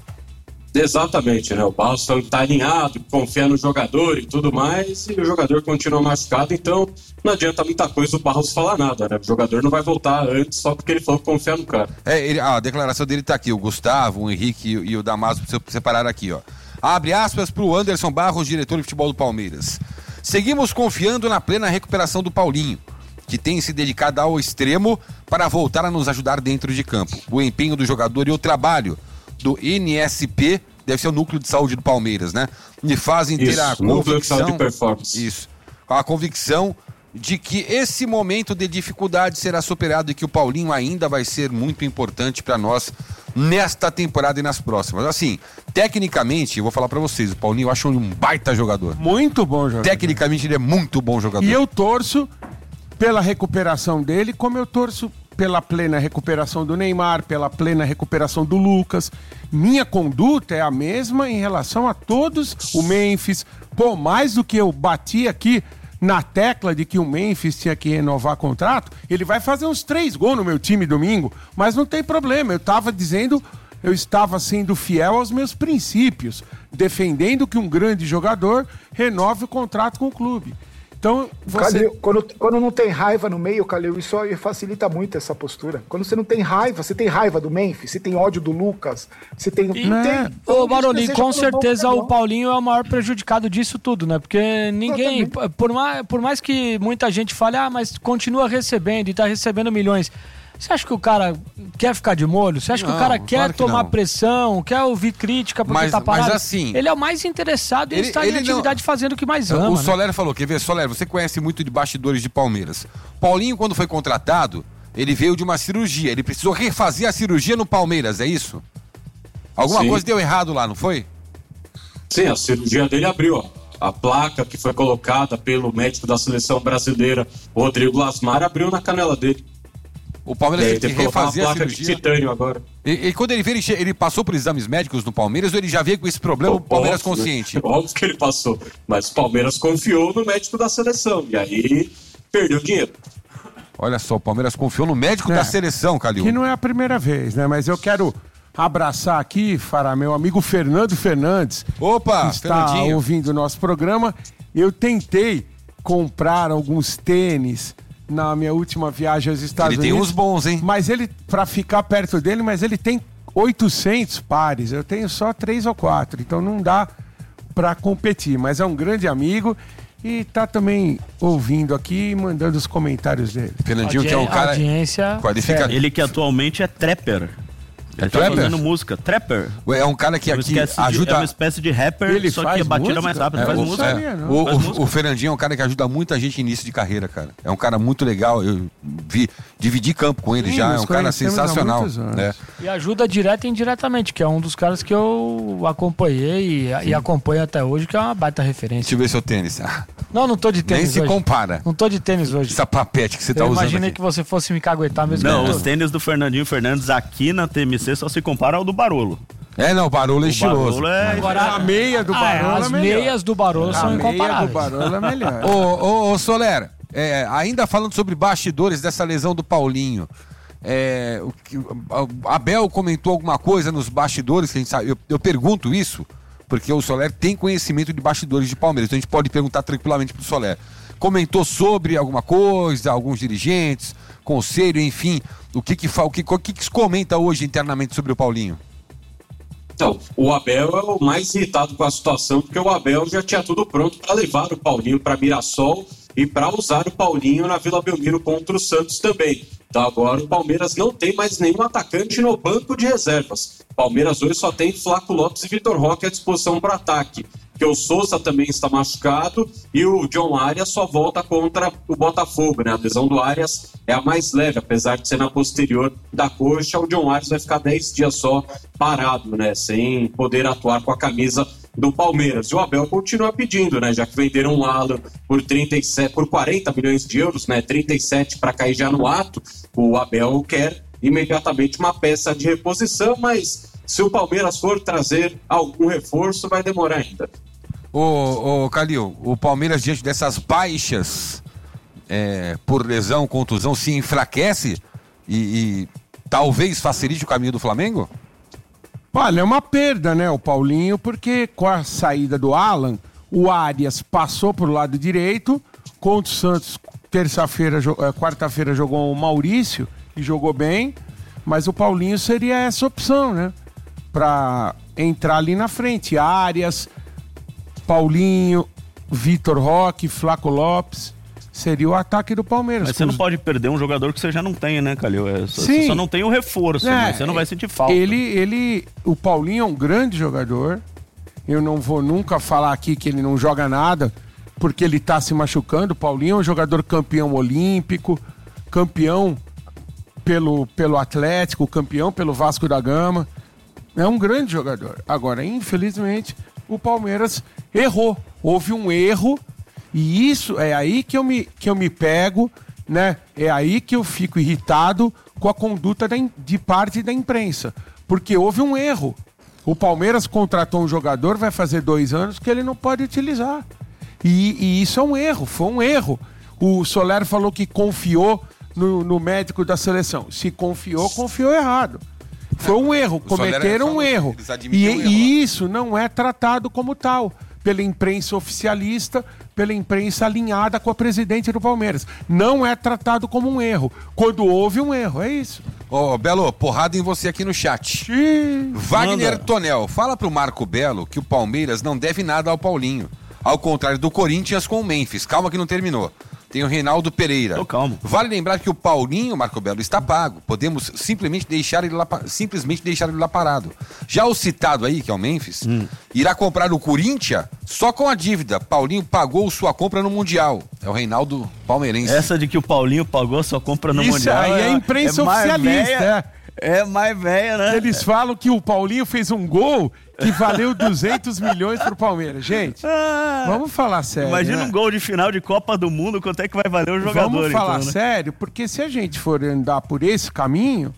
Speaker 2: Exatamente, né? O Barros está alinhado, confia no jogador e tudo mais, e o jogador continua machucado, então não adianta muita coisa o Barros falar nada, né? O jogador não vai voltar antes só porque ele falou que confia no cara.
Speaker 22: É, ele- a declaração dele tá aqui, o Gustavo, o Henrique e, e o Damaso separaram aqui, ó. Abre aspas pro Anderson Barros, diretor de futebol do Palmeiras. Seguimos confiando na plena recuperação do Paulinho, que tem se dedicado ao extremo para voltar a nos ajudar dentro de campo. O empenho do jogador e o trabalho do N S P, deve ser o núcleo de saúde do Palmeiras, né? Me fazem ter
Speaker 2: Isso,
Speaker 22: a
Speaker 2: núcleo de
Speaker 22: convicção...
Speaker 2: saúde e performance.
Speaker 22: Isso. A convicção de que esse momento de dificuldade será superado e que o Paulinho ainda vai ser muito importante para nós nesta temporada e nas próximas. Assim, tecnicamente, eu vou falar para vocês, o Paulinho eu acho um baita jogador.
Speaker 25: Muito bom jogador.
Speaker 22: Tecnicamente ele é muito bom jogador.
Speaker 25: E eu torço pela recuperação dele, como eu torço pela plena recuperação do Neymar, pela plena recuperação do Lucas. Minha conduta é a mesma em relação a todos. O Memphis, pô, mais do que eu bati aqui na tecla de que o Memphis tinha que renovar contrato, ele vai fazer uns três gols no meu time domingo, mas não tem problema, eu estava dizendo, eu estava sendo fiel aos meus princípios, defendendo que um grande jogador renove o contrato com o clube. Então, você...
Speaker 1: Calil, quando, quando não tem raiva no meio, Calil, isso aí facilita muito essa postura. Quando você não tem raiva, você tem raiva do Memphis, você tem ódio do Lucas, você tem...
Speaker 24: E,
Speaker 1: não
Speaker 24: né?
Speaker 1: tem.
Speaker 24: Ô, Baroni, com certeza
Speaker 1: bom,
Speaker 24: o Paulinho é o maior prejudicado disso tudo, né? Porque ninguém, por mais, por mais que muita gente fale, ah, mas continua recebendo e tá recebendo milhões. Você acha que o cara quer ficar de molho? Você acha
Speaker 22: Não,
Speaker 24: que o cara quer
Speaker 22: claro que
Speaker 24: tomar
Speaker 22: não.
Speaker 24: pressão, quer ouvir crítica porque
Speaker 22: Mas-
Speaker 24: tá parado?
Speaker 22: mas assim,
Speaker 24: ele é o mais interessado em
Speaker 22: ele-
Speaker 24: estar em
Speaker 22: ele não-
Speaker 24: atividade fazendo o que mais ama.
Speaker 22: O
Speaker 24: né?
Speaker 22: Soler falou, quer ver, Soler, você conhece muito de bastidores de Palmeiras. Paulinho, quando foi contratado, ele veio de uma cirurgia, ele precisou refazer a cirurgia no Palmeiras, é isso? Alguma
Speaker 2: Sim.
Speaker 22: coisa deu errado lá, não foi?
Speaker 2: Sim, a cirurgia dele abriu, ó. A placa que foi colocada pelo médico da seleção brasileira, Rodrigo Lasmar, abriu na canela dele.
Speaker 22: O Palmeiras
Speaker 2: É,
Speaker 22: teve
Speaker 2: tem
Speaker 22: que
Speaker 2: que colocar uma
Speaker 22: refazer a
Speaker 2: placa de
Speaker 22: cirurgia.
Speaker 2: titânio agora.
Speaker 22: E, e quando ele veio, ele, che- ele passou por exames médicos no Palmeiras ou ele já veio com esse problema, o Palmeiras
Speaker 2: Óbvio,
Speaker 22: consciente?
Speaker 2: Óbvio que ele passou. Mas o Palmeiras confiou no médico da seleção. E aí perdeu dinheiro.
Speaker 22: Olha só, o Palmeiras confiou no médico
Speaker 25: É.
Speaker 22: da seleção, Calil.
Speaker 25: Que não é a primeira vez, né? Mas eu quero abraçar aqui, Fará, meu amigo Fernando Fernandes.
Speaker 22: Opa,
Speaker 25: que está
Speaker 22: Fernandinho.
Speaker 25: ouvindo o nosso programa. Eu tentei comprar alguns tênis na minha última viagem aos Estados
Speaker 22: Ele tem
Speaker 25: Unidos.
Speaker 22: uns bons, hein?
Speaker 25: Mas ele, pra ficar perto dele, mas ele tem oitocentos pares. Eu tenho só três ou quatro, então não dá pra competir. Mas é um grande amigo e tá também ouvindo aqui e mandando os comentários dele.
Speaker 22: Fernandinho, que é um cara
Speaker 24: Audiência...
Speaker 22: qualificado.
Speaker 23: Ele que atualmente é trapper. Ele tá
Speaker 22: trapper?
Speaker 23: fazendo música. Trapper.
Speaker 22: É um cara que
Speaker 23: É uma
Speaker 22: aqui
Speaker 23: espécie de-
Speaker 22: ajuda...
Speaker 23: é uma espécie de rapper,
Speaker 22: Ele
Speaker 23: só
Speaker 22: faz
Speaker 23: que a batida
Speaker 22: música?
Speaker 23: mais rápida.
Speaker 22: É,
Speaker 23: faz
Speaker 22: o,
Speaker 23: música.
Speaker 22: é.
Speaker 23: Faz
Speaker 22: O, o-
Speaker 23: música.
Speaker 22: o Fernandinho é um cara que ajuda muita gente em início de carreira, cara. É um cara muito legal. Eu vi, dividi campo com ele
Speaker 24: Sim,
Speaker 22: já. É
Speaker 24: nos
Speaker 22: um cara
Speaker 24: conhecemos há
Speaker 22: sensacional.
Speaker 24: muitos anos.
Speaker 22: Né?
Speaker 24: E ajuda direta e indiretamente, que é um dos caras que eu acompanhei e, e acompanho até hoje, que é uma baita referência.
Speaker 22: Deixa eu ver seu tênis. Ah,
Speaker 24: Não, não tô de tênis
Speaker 22: nem se
Speaker 24: hoje.
Speaker 22: compara.
Speaker 24: Não tô de tênis hoje.
Speaker 22: Essa papete que você tá
Speaker 24: eu
Speaker 22: usando
Speaker 24: imaginei
Speaker 22: aqui.
Speaker 24: que você fosse me caguetar mesmo.
Speaker 23: Não,
Speaker 24: que eu
Speaker 23: os
Speaker 24: tô.
Speaker 23: tênis do Fernandinho Fernandes aqui na T M C só se compara ao do Barolo.
Speaker 22: É, não, o Barolo é
Speaker 23: O
Speaker 22: estiloso.
Speaker 23: Barolo é...
Speaker 24: Agora,
Speaker 25: a meia do
Speaker 24: Ah, é,
Speaker 25: Barolo é
Speaker 24: as
Speaker 25: melhor.
Speaker 24: meias do Barolo
Speaker 25: A
Speaker 24: são
Speaker 25: meia
Speaker 24: incomparáveis.
Speaker 25: do Barolo é melhor.
Speaker 22: Ô, ô, ô, Soler, é, ainda falando sobre bastidores dessa lesão do Paulinho, é, o que- a- Abel comentou alguma coisa nos bastidores, que a gente sabe, eu, eu pergunto isso, porque o Soler tem conhecimento de bastidores de Palmeiras, então a gente pode perguntar tranquilamente pro Soler. Comentou sobre alguma coisa, alguns dirigentes, conselho, enfim, o que que, fa- o que, o que que se comenta hoje internamente sobre o Paulinho?
Speaker 2: Então, o Abel é o mais irritado com a situação, porque o Abel já tinha tudo pronto para levar o Paulinho para Mirassol e para usar o Paulinho na Vila Belmiro contra o Santos também. Então agora o Palmeiras não tem mais nenhum atacante no banco de reservas. O Palmeiras hoje só tem Flaco Lopes e Vitor Roque à disposição para ataque. porque o Sousa também está machucado e o John Arias só volta contra o Botafogo, né? A lesão do Arias é a mais leve, apesar de ser na posterior da coxa. O John Arias vai ficar dez dias só parado, né? Sem poder atuar com a camisa do Palmeiras. E o Abel continua pedindo, né? Já que venderam o Alan por, trinta e sete, por quarenta milhões de euros, né? trinta e sete para cair já no ato, o Abel quer imediatamente uma peça de reposição, mas se o Palmeiras for trazer algum reforço, vai demorar ainda.
Speaker 22: Ô, ô Calil, o Palmeiras, diante dessas baixas é, por lesão, contusão, se enfraquece e, e talvez facilite o caminho do Flamengo?
Speaker 25: Olha, é uma perda, né, o Paulinho, porque com a saída do Alan, o Arias passou pro lado direito, contra o Santos, terça-feira, quarta-feira jogou o Maurício e jogou bem, mas o Paulinho seria essa opção, né, pra entrar ali na frente. Arias, Paulinho, Vitor Roque, Flaco Lopes, seria o ataque do Palmeiras.
Speaker 23: Mas você não pode perder um jogador que você já não tenha, né, Calil? É, só,
Speaker 25: Sim.
Speaker 23: Você só não tem o reforço,
Speaker 25: É,
Speaker 23: né? Você não vai sentir falta.
Speaker 25: Ele, ele, o Paulinho é um grande jogador. Eu não vou nunca falar aqui que ele não joga nada, porque ele tá se machucando. O Paulinho é um jogador campeão olímpico, campeão pelo, pelo Atlético, campeão pelo Vasco da Gama. É um grande jogador. Agora, infelizmente, o Palmeiras errou. Houve um erro. E isso é aí que eu me, que eu me pego, né? É aí que eu fico irritado com a conduta da, de parte da imprensa. Porque houve um erro. O Palmeiras contratou um jogador, vai fazer dois anos, que ele não pode utilizar. E, e isso é um erro, foi um erro. O Soler falou que confiou no, no médico da seleção. Se confiou, confiou errado. Foi um erro, cometeram um erro. E, um erro e isso não é tratado como tal pela imprensa oficialista, pela imprensa alinhada com a presidente do Palmeiras. Não é tratado como um erro. Quando houve um erro, é isso.
Speaker 22: Ô, oh, Belo, porrada em você aqui no chat.
Speaker 25: Sim.
Speaker 22: Wagner
Speaker 25: Manda.
Speaker 22: Tonel, fala pro Marco Belo que o Palmeiras não deve nada ao Paulinho. Ao contrário do Corinthians com o Memphis. Calma que não terminou. Tem o Reinaldo Pereira.
Speaker 23: Tô calmo.
Speaker 22: Vale lembrar que o Paulinho, Marco Belo, está pago. Podemos simplesmente deixar ele lá, simplesmente deixar ele lá parado. Já o citado aí, que é o Memphis, hum. irá comprar o Corinthians só com a dívida. Paulinho pagou sua compra no Mundial. É o Reinaldo Palmeirense.
Speaker 23: Essa de que o Paulinho pagou sua compra no
Speaker 25: Isso
Speaker 23: Mundial.
Speaker 25: Isso aí é a imprensa é oficialista,
Speaker 23: véia, é. É mais velha, né?
Speaker 25: Eles falam que o Paulinho fez um gol que valeu duzentos milhões pro Palmeiras. Gente, ah, vamos falar sério.
Speaker 23: Imagina
Speaker 25: né?
Speaker 23: um gol de final de Copa do Mundo, quanto é que vai valer o jogador?
Speaker 25: Vamos falar
Speaker 23: então, né?
Speaker 25: sério, porque se a gente for andar por esse caminho,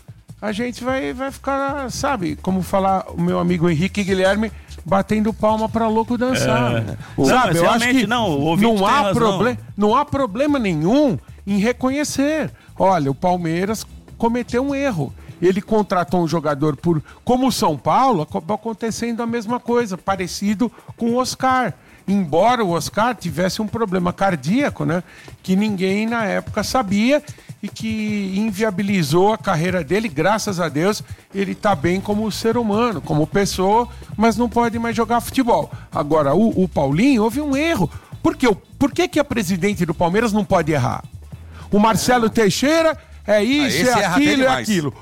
Speaker 25: a gente vai, vai ficar, sabe, como falar o meu amigo Henrique Guilherme, batendo palma pra louco dançar.
Speaker 23: É.
Speaker 25: Não, sabe, eu acho que
Speaker 23: não, o
Speaker 25: não, há proble- não há problema nenhum em reconhecer. Olha, o Palmeiras cometeu um erro. Ele contratou um jogador por... Como o São Paulo, acabou acontecendo a mesma coisa, parecido com o Oscar. Embora o Oscar tivesse um problema cardíaco, né? Que ninguém na época sabia e que inviabilizou a carreira dele. Graças a Deus, ele está bem como ser humano, como pessoa, mas não pode mais jogar futebol. Agora, o, o Paulinho, houve um erro. Por quê? Por que, que a presidente do Palmeiras não pode errar? O Marcelo Teixeira é isso, ah, é aquilo, é aquilo.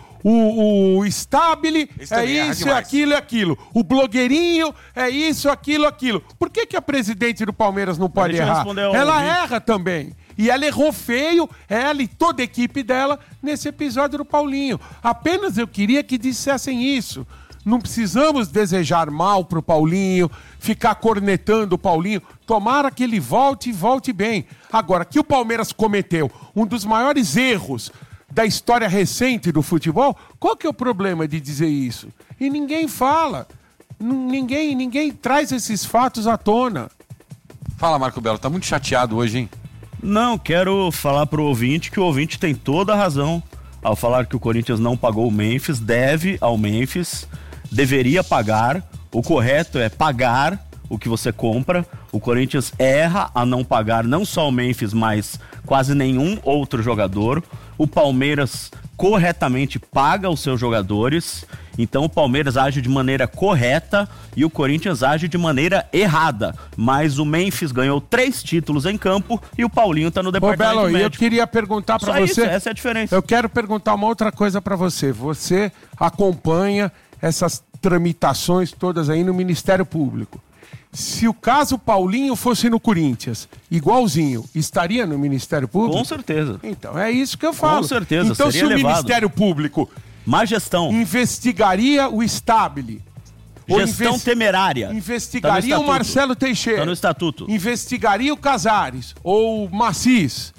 Speaker 25: O, o Stabile é isso, é aquilo, é aquilo. O blogueirinho é isso, aquilo, aquilo. Por que, que a presidente do Palmeiras não pode errar? Ela erra também. E ela errou feio, ela e toda a equipe dela, nesse episódio do Paulinho. Apenas eu queria que dissessem isso. Não precisamos desejar mal pro Paulinho, ficar cornetando o Paulinho. Tomara que ele volte e volte bem. Agora, que o Palmeiras cometeu um dos maiores erros da história recente do futebol, qual que é o problema de dizer isso? E ninguém fala, ninguém, ninguém traz esses fatos à tona.
Speaker 22: Fala, Marco Belo, tá muito chateado hoje, hein?
Speaker 23: Não, quero falar pro ouvinte que o ouvinte tem toda a razão ao falar que o Corinthians não pagou o Memphis, deve ao Memphis, deveria pagar, o correto é pagar o que você compra. O Corinthians erra a não pagar não só o Memphis, mas quase nenhum outro jogador. O Palmeiras corretamente paga os seus jogadores, então o Palmeiras age de maneira correta e o Corinthians age de maneira errada. Mas o Memphis ganhou três títulos em campo e o Paulinho tá no departamento
Speaker 25: Ô, Belo,
Speaker 23: médico.
Speaker 25: eu queria perguntar para você...
Speaker 23: Isso, essa é a diferença.
Speaker 25: Eu quero perguntar uma outra coisa para você. Você acompanha essas tramitações todas aí no Ministério Público. se o caso Paulinho fosse no Corinthians, igualzinho, estaria no Ministério Público?
Speaker 23: Com certeza.
Speaker 25: Então, é isso que eu falo.
Speaker 23: Com certeza,
Speaker 25: então,
Speaker 23: seria
Speaker 25: se o
Speaker 23: levado.
Speaker 25: Ministério Público...
Speaker 23: Má gestão.
Speaker 25: Investigaria o Stabile.
Speaker 23: Gestão
Speaker 25: investi-
Speaker 23: temerária.
Speaker 25: Investigaria
Speaker 23: Tá
Speaker 25: o Marcelo Teixeira.
Speaker 23: Tá no estatuto.
Speaker 25: Investigaria o Casares. Ou o Macis.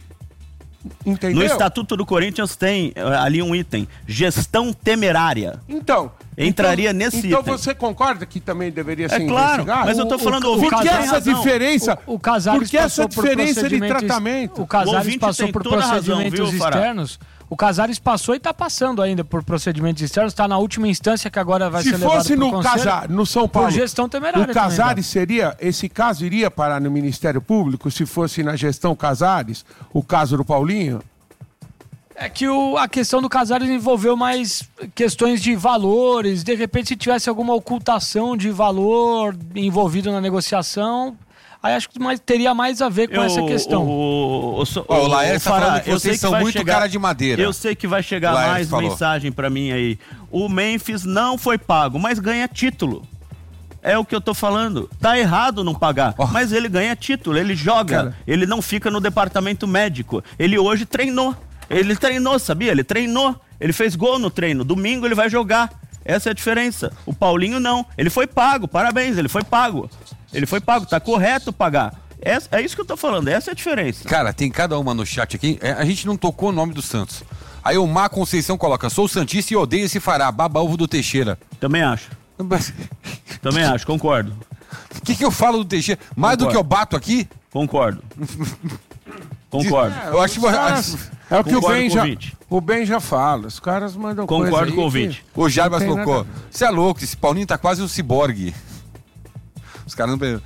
Speaker 25: Entendeu?
Speaker 23: No estatuto do Corinthians tem eh, ali um item. Gestão temerária.
Speaker 25: Então...
Speaker 23: Entraria
Speaker 25: então,
Speaker 23: nesse
Speaker 25: Então
Speaker 23: item.
Speaker 25: você concorda que também deveria
Speaker 23: É
Speaker 25: ser
Speaker 23: claro,
Speaker 25: investigado?
Speaker 23: mas eu tô falando,
Speaker 25: o,
Speaker 23: ouvinte
Speaker 25: Por que
Speaker 23: tem
Speaker 25: essa
Speaker 23: razão.
Speaker 25: diferença?
Speaker 24: O, o Casares
Speaker 25: por que essa
Speaker 24: passou por
Speaker 25: diferença de
Speaker 24: procedimentos-
Speaker 25: tratamento?
Speaker 24: O Casares
Speaker 23: ouvinte
Speaker 24: passou
Speaker 23: tem
Speaker 24: por
Speaker 23: toda a razão,
Speaker 24: procedimentos
Speaker 23: viu, Fará?
Speaker 24: externos. O Casares passou e está passando ainda por procedimentos externos. Está na última instância que agora vai
Speaker 25: Se
Speaker 24: ser levado
Speaker 25: fosse
Speaker 24: pro
Speaker 25: no
Speaker 24: Conselho
Speaker 25: Casares, no São Paulo,
Speaker 24: por gestão temerária
Speaker 25: o
Speaker 24: também,
Speaker 25: Casares seria, esse caso iria parar no Ministério Público se fosse na gestão Casares, o caso do Paulinho?
Speaker 24: É que o, a questão do Casares envolveu mais questões de valores. De repente, se tivesse alguma ocultação de valor envolvido na negociação, aí acho que mais, teria mais a ver com
Speaker 23: Eu-
Speaker 24: essa questão.
Speaker 23: O, o, o,
Speaker 22: Ó, o Laércio tá
Speaker 23: Fará,
Speaker 22: falando que
Speaker 23: eu
Speaker 22: vocês
Speaker 23: sei
Speaker 22: são
Speaker 23: vai
Speaker 22: muito
Speaker 23: chegar-
Speaker 22: cara de madeira.
Speaker 23: Eu sei que vai chegar
Speaker 22: O Laércio
Speaker 23: mais
Speaker 22: falou.
Speaker 23: mensagem pra mim aí. O Memphis não foi pago, mas ganha título. É o que eu tô falando. Tá errado não pagar, mas ele ganha título, ele joga,
Speaker 25: Cara.
Speaker 23: ele não fica no departamento médico. Ele hoje treinou. Ele treinou, sabia? Ele treinou. Ele fez gol no treino. Domingo ele vai jogar. Essa é a diferença. O Paulinho não. Ele foi pago. Parabéns, ele foi pago. Ele foi pago. Tá correto pagar. É, é isso que eu tô falando. Essa é a diferença.
Speaker 22: Cara, tem cada uma no chat aqui. É, a gente não tocou o nome do Santos. Aí o Mar Conceição coloca: sou santista e odeio esse Fará, baba-ovo do Teixeira.
Speaker 23: Também acho. Também acho, concordo.
Speaker 22: O que, que eu falo do Teixeira? Mais do
Speaker 23: Concordo.
Speaker 22: que eu bato aqui?
Speaker 23: Concordo. Concordo.
Speaker 25: É,
Speaker 22: Eu acho
Speaker 25: os caras- é o que o
Speaker 23: Concordo
Speaker 25: Ben
Speaker 23: com o
Speaker 25: já,
Speaker 23: ouvinte.
Speaker 25: o Ben já fala. Os caras mandam
Speaker 23: Concordo
Speaker 25: coisa aí
Speaker 23: com o ouvinte.
Speaker 25: que
Speaker 22: O Jarbas
Speaker 25: não tem
Speaker 22: colocou:
Speaker 25: nada.
Speaker 22: você é louco, esse Paulinho tá quase um ciborgue. Os caras não.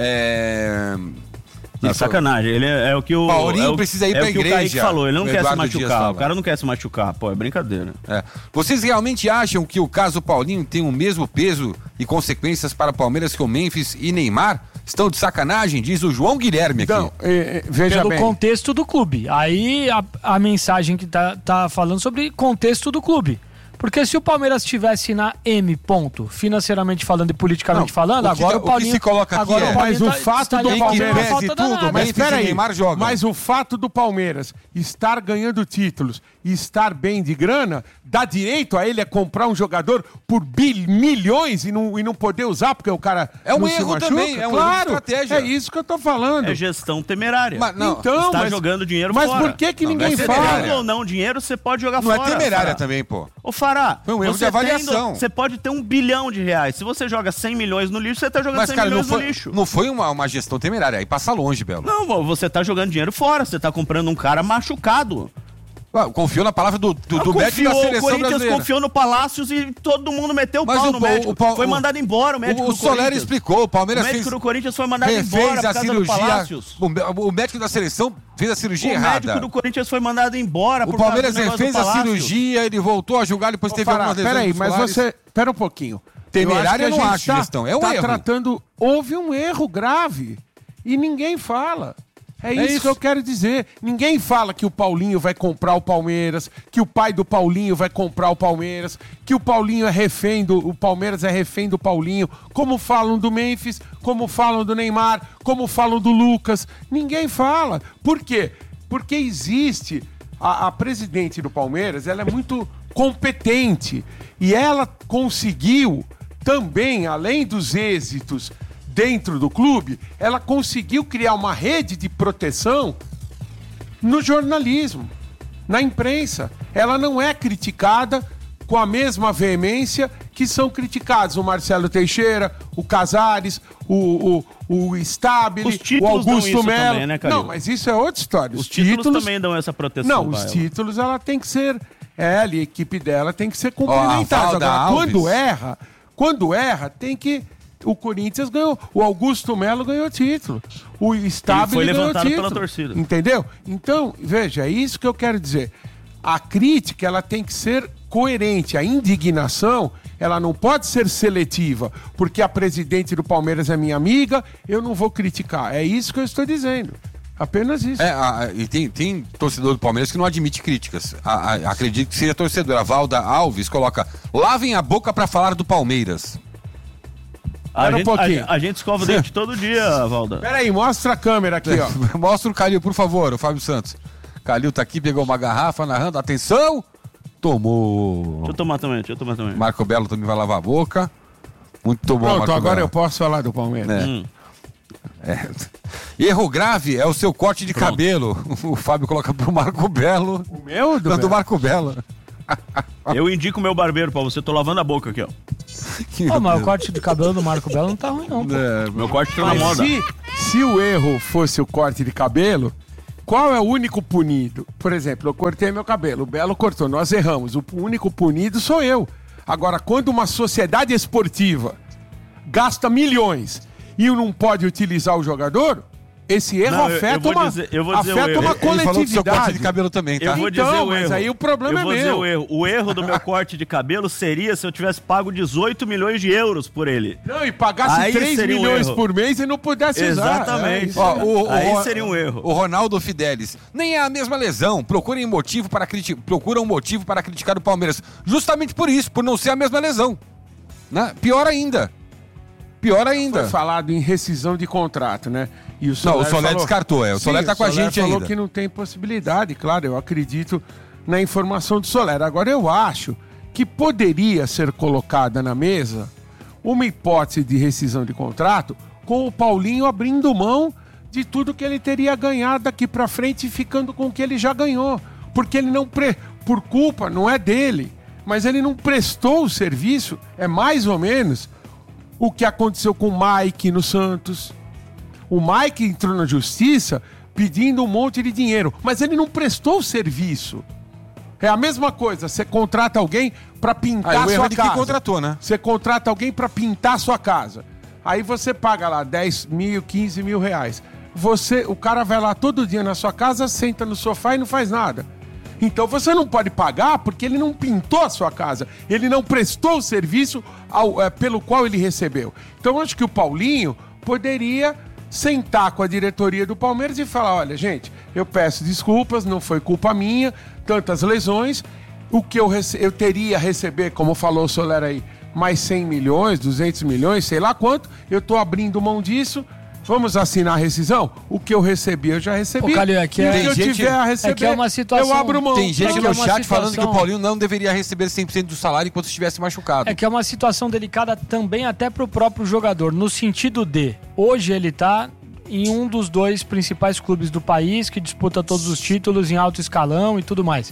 Speaker 22: É.
Speaker 23: Que sacanagem. Ele é, é o que o.
Speaker 22: Paulinho
Speaker 23: é o,
Speaker 22: precisa ir
Speaker 23: é
Speaker 22: pra
Speaker 23: o que
Speaker 22: igreja,
Speaker 23: o Kaique falou. Ele não
Speaker 22: o
Speaker 23: quer
Speaker 22: Eduardo
Speaker 23: se
Speaker 22: Dias
Speaker 23: machucar.
Speaker 22: fala.
Speaker 23: O cara não quer se machucar. Pô, é brincadeira.
Speaker 22: É. Vocês realmente acham que o caso Paulinho tem o mesmo peso e consequências para Palmeiras que o Memphis e Neymar? Estão de sacanagem? Diz o João Guilherme aqui.
Speaker 25: Então, é, é, veja
Speaker 24: Pelo
Speaker 25: bem.
Speaker 24: contexto do clube. Aí a, a mensagem que tá, tá falando sobre contexto do clube. Porque se o Palmeiras estivesse na M, ponto, financeiramente falando e politicamente
Speaker 22: Não,
Speaker 24: falando,
Speaker 22: o que
Speaker 24: agora
Speaker 22: tá-
Speaker 24: o Paulinho...
Speaker 22: o que se coloca aqui
Speaker 24: agora
Speaker 22: é-
Speaker 24: o Paulinho
Speaker 25: Mas o
Speaker 24: tá-
Speaker 25: fato
Speaker 24: estaria
Speaker 25: do
Speaker 24: fazendo
Speaker 25: Palmeiras
Speaker 24: uma falta
Speaker 22: e tudo,
Speaker 24: danada.
Speaker 22: mas
Speaker 25: Mas
Speaker 22: Memphis e
Speaker 25: peraí,
Speaker 22: Neymar jogam.
Speaker 25: mas o fato do Palmeiras estar ganhando títulos e estar bem de grana, dá direito a ele a comprar um jogador por bil, milhões e não, e não poder usar porque o cara
Speaker 22: É um
Speaker 25: não se
Speaker 22: erro
Speaker 25: machuca?
Speaker 22: também, é um erro de
Speaker 25: claro,
Speaker 22: estratégia.
Speaker 25: É isso que eu tô falando.
Speaker 23: É gestão temerária.
Speaker 22: Mas não,
Speaker 25: então,
Speaker 23: Está
Speaker 25: mas,
Speaker 23: jogando dinheiro
Speaker 25: mas
Speaker 23: fora.
Speaker 25: por que que
Speaker 22: Não,
Speaker 25: ninguém
Speaker 22: não é
Speaker 25: fala?
Speaker 22: temerária.
Speaker 23: ou não dinheiro, você pode jogar
Speaker 22: Não
Speaker 23: fora.
Speaker 22: é temerária
Speaker 23: Fará.
Speaker 22: também, pô.
Speaker 23: Ô Fará,
Speaker 22: Foi um erro
Speaker 23: você
Speaker 22: de avaliação.
Speaker 23: tendo- você pode ter um bilhão de reais. Se você joga cem milhões no lixo, você tá jogando
Speaker 22: Mas,
Speaker 23: cem
Speaker 22: cara, não
Speaker 23: milhões no
Speaker 22: foi,
Speaker 23: lixo.
Speaker 22: não foi uma, uma gestão temerária. Aí passa longe, Belo.
Speaker 23: Não, vô, você tá jogando dinheiro fora. Você tá comprando um cara machucado.
Speaker 22: Ah, confiou na palavra do, do, do
Speaker 23: Ah,
Speaker 22: médico da
Speaker 23: confiou, o
Speaker 22: seleção
Speaker 23: Corinthians
Speaker 22: brasileira.
Speaker 23: confiou no Palácios e todo mundo meteu o
Speaker 22: Mas
Speaker 23: pau
Speaker 22: o
Speaker 23: no
Speaker 22: Pau-
Speaker 23: médico.
Speaker 22: o Pau-
Speaker 23: foi
Speaker 22: o-
Speaker 23: mandado embora o médico
Speaker 22: O, o
Speaker 23: do
Speaker 22: Soler
Speaker 23: Corinthians.
Speaker 22: explicou, o Palmeiras
Speaker 23: O médico
Speaker 22: fez,
Speaker 23: do Corinthians foi mandado embora
Speaker 22: refez
Speaker 23: por
Speaker 22: a
Speaker 23: causa do
Speaker 22: cirurgia.
Speaker 23: Palácios.
Speaker 22: O, o médico da seleção fez a cirurgia
Speaker 23: O
Speaker 22: errada.
Speaker 23: médico do Corinthians foi mandado embora
Speaker 22: O
Speaker 23: por causa
Speaker 22: Palmeiras
Speaker 23: do negócio
Speaker 22: fez
Speaker 23: do
Speaker 22: a
Speaker 23: Palácios.
Speaker 22: cirurgia, ele voltou a julgar, depois
Speaker 25: Ô,
Speaker 22: teve
Speaker 25: Fará,
Speaker 22: algumas lesões
Speaker 25: peraí, mas
Speaker 22: musculares.
Speaker 25: você... Pera um pouquinho.
Speaker 22: Temerária
Speaker 25: eu
Speaker 22: eu não
Speaker 25: a gente
Speaker 22: acho
Speaker 25: tá,
Speaker 22: gestão, é um
Speaker 25: tá
Speaker 22: erro.
Speaker 25: tratando... Houve um erro grave e ninguém fala. É, isso,
Speaker 22: isso.
Speaker 25: que eu quero dizer. Ninguém fala que o Paulinho vai comprar o Palmeiras, que o pai do Paulinho vai comprar o Palmeiras, que o Paulinho é refém do... O Palmeiras é refém do Paulinho, como falam do Memphis, como falam do Neymar, como falam do Lucas. Ninguém fala. Por quê? Porque existe... A, a presidente do Palmeiras, ela é muito competente e ela conseguiu também, além dos êxitos dentro do clube, ela conseguiu criar uma rede de proteção no jornalismo, na imprensa. Ela não é criticada com a mesma veemência que são criticados o Marcelo Teixeira, o Casares, o, o, o Stabile,
Speaker 23: Os
Speaker 25: o
Speaker 23: títulos dão
Speaker 25: Augusto
Speaker 23: isso
Speaker 25: Melo.
Speaker 23: também, né, Calil?
Speaker 25: Não, mas isso é outra história.
Speaker 23: Os títulos, também dão essa proteção.
Speaker 25: Não, os
Speaker 23: Baela.
Speaker 25: títulos ela tem que ser. Ela e a equipe dela tem que ser complementados.
Speaker 22: Valda
Speaker 25: Agora,
Speaker 22: Alves.
Speaker 25: quando erra, quando erra, tem que. O Corinthians ganhou. O Augusto Melo ganhou título. O Stabile
Speaker 23: foi
Speaker 25: ganhou
Speaker 23: levantado
Speaker 25: título.
Speaker 23: pela torcida.
Speaker 25: Entendeu? Então, veja, é isso que eu quero dizer. A crítica ela tem que ser coerente. A indignação ela não pode ser seletiva, porque a presidente do Palmeiras é minha amiga, eu não vou criticar. É isso que eu estou dizendo. Apenas isso.
Speaker 22: É, a- e tem, tem torcedor do Palmeiras que não admite críticas. A- a- acredito que seja torcedor. A Valda Alves coloca: lavem a boca pra falar do Palmeiras.
Speaker 23: A gente, um a, a gente escova o dente todo dia, Valda.
Speaker 25: Peraí, mostra a câmera aqui, ó.
Speaker 22: Mostra o Calil, por favor, o Fábio Santos. Calil tá aqui, pegou uma garrafa, narrando. Atenção! Tomou.
Speaker 23: Deixa eu tomar também, deixa eu tomar também.
Speaker 22: Marco Belo também vai lavar a boca. Muito bom,
Speaker 25: Pronto,
Speaker 22: Marco
Speaker 25: agora
Speaker 22: Belo.
Speaker 25: eu posso falar do Palmeiras.
Speaker 22: É.
Speaker 23: Hum.
Speaker 22: É. Erro grave é o seu corte de Pronto. cabelo. O Fábio coloca pro Marco Belo.
Speaker 25: O meu?
Speaker 22: Do, do Marco Belo.
Speaker 23: Eu indico o meu barbeiro pra você, tô lavando a boca aqui, ó.
Speaker 24: Oh, mas o corte de cabelo do Marco Belo não tá ruim, não.
Speaker 23: É, meu corte tá na moda.
Speaker 25: Se, se o erro fosse o corte de cabelo, qual é o único punido? Por exemplo, eu cortei meu cabelo, o Belo cortou, nós erramos. O único punido sou eu. Agora, quando uma sociedade esportiva gasta milhões e não pode utilizar o jogador, esse erro
Speaker 23: não,
Speaker 25: afeta,
Speaker 23: eu, eu
Speaker 25: uma,
Speaker 23: dizer, eu vou dizer
Speaker 25: afeta uma coletividade. Ele falou do seu
Speaker 22: corte de cabelo também, tá?
Speaker 23: Eu vou
Speaker 25: então,
Speaker 23: dizer o
Speaker 25: mas
Speaker 23: erro.
Speaker 25: aí o problema
Speaker 23: eu vou
Speaker 25: é
Speaker 23: dizer
Speaker 25: meu.
Speaker 23: O erro. O erro do meu corte de cabelo seria se eu tivesse pago dezoito milhões de euros por ele.
Speaker 25: Não, e pagasse
Speaker 23: aí
Speaker 25: três milhões um por mês e não pudesse
Speaker 23: Exatamente.
Speaker 25: usar.
Speaker 23: Exatamente.
Speaker 22: É, o, o,
Speaker 23: aí
Speaker 22: o,
Speaker 23: seria um erro.
Speaker 22: O Ronaldo Fidelis. Nem é a mesma lesão. Procurem motivo para criticar. Procuram um motivo para criticar o Palmeiras. Justamente por isso, por não ser a mesma lesão. Né? Pior ainda. Pior ainda.
Speaker 25: Foi falado em rescisão de contrato, né? E o
Speaker 22: Soler não, o Soler falou... descartou, é. O
Speaker 25: Sim,
Speaker 22: Soler tá com a
Speaker 25: Soler
Speaker 22: gente
Speaker 25: falou
Speaker 22: ainda.
Speaker 25: Que não tem possibilidade, claro, eu acredito na informação do Soler. Agora, eu acho que poderia ser colocada na mesa uma hipótese de rescisão de contrato com o Paulinho abrindo mão de tudo que ele teria ganhado daqui pra frente e ficando com o que ele já ganhou. Porque ele não, pre... por culpa, não é dele, mas ele não prestou o serviço, é mais ou menos o que aconteceu com o Mike no Santos. O Mike entrou na justiça pedindo um monte de dinheiro, mas ele não prestou o serviço. É a mesma coisa, você contrata alguém para pintar
Speaker 22: ah,
Speaker 25: a sua casa.
Speaker 22: Que contratou, né?
Speaker 25: Você contrata alguém para pintar a sua casa. Aí você paga lá dez mil, quinze mil reais. Você, o cara vai lá todo dia na sua casa, senta no sofá e não faz nada. Então você não pode pagar porque ele não pintou a sua casa. Ele não prestou o serviço ao, é, pelo qual ele recebeu. Então eu acho que o Paulinho poderia sentar com a diretoria do Palmeiras e falar, olha, gente, eu peço desculpas, não foi culpa minha, tantas lesões, o que eu, rece- eu teria a receber, como falou o Soler aí, mais cem milhões, duzentos milhões, sei lá quanto, eu tô abrindo mão disso, vamos assinar a rescisão? O que eu recebi, eu já recebi.
Speaker 24: Ô, Calil, aqui
Speaker 25: e
Speaker 24: é...
Speaker 25: o que eu
Speaker 22: gente...
Speaker 25: tiver a receber,
Speaker 24: é que é uma situação...
Speaker 25: eu abro mão.
Speaker 22: Tem gente
Speaker 24: é
Speaker 22: no
Speaker 24: é
Speaker 22: chat
Speaker 24: situação...
Speaker 22: falando que o Paulinho não deveria receber cem por cento do salário enquanto estivesse machucado.
Speaker 24: É que é uma situação delicada também até pro próprio jogador, no sentido de, hoje ele tá em um dos dois principais clubes do país, que disputa todos os títulos em alto escalão e tudo mais.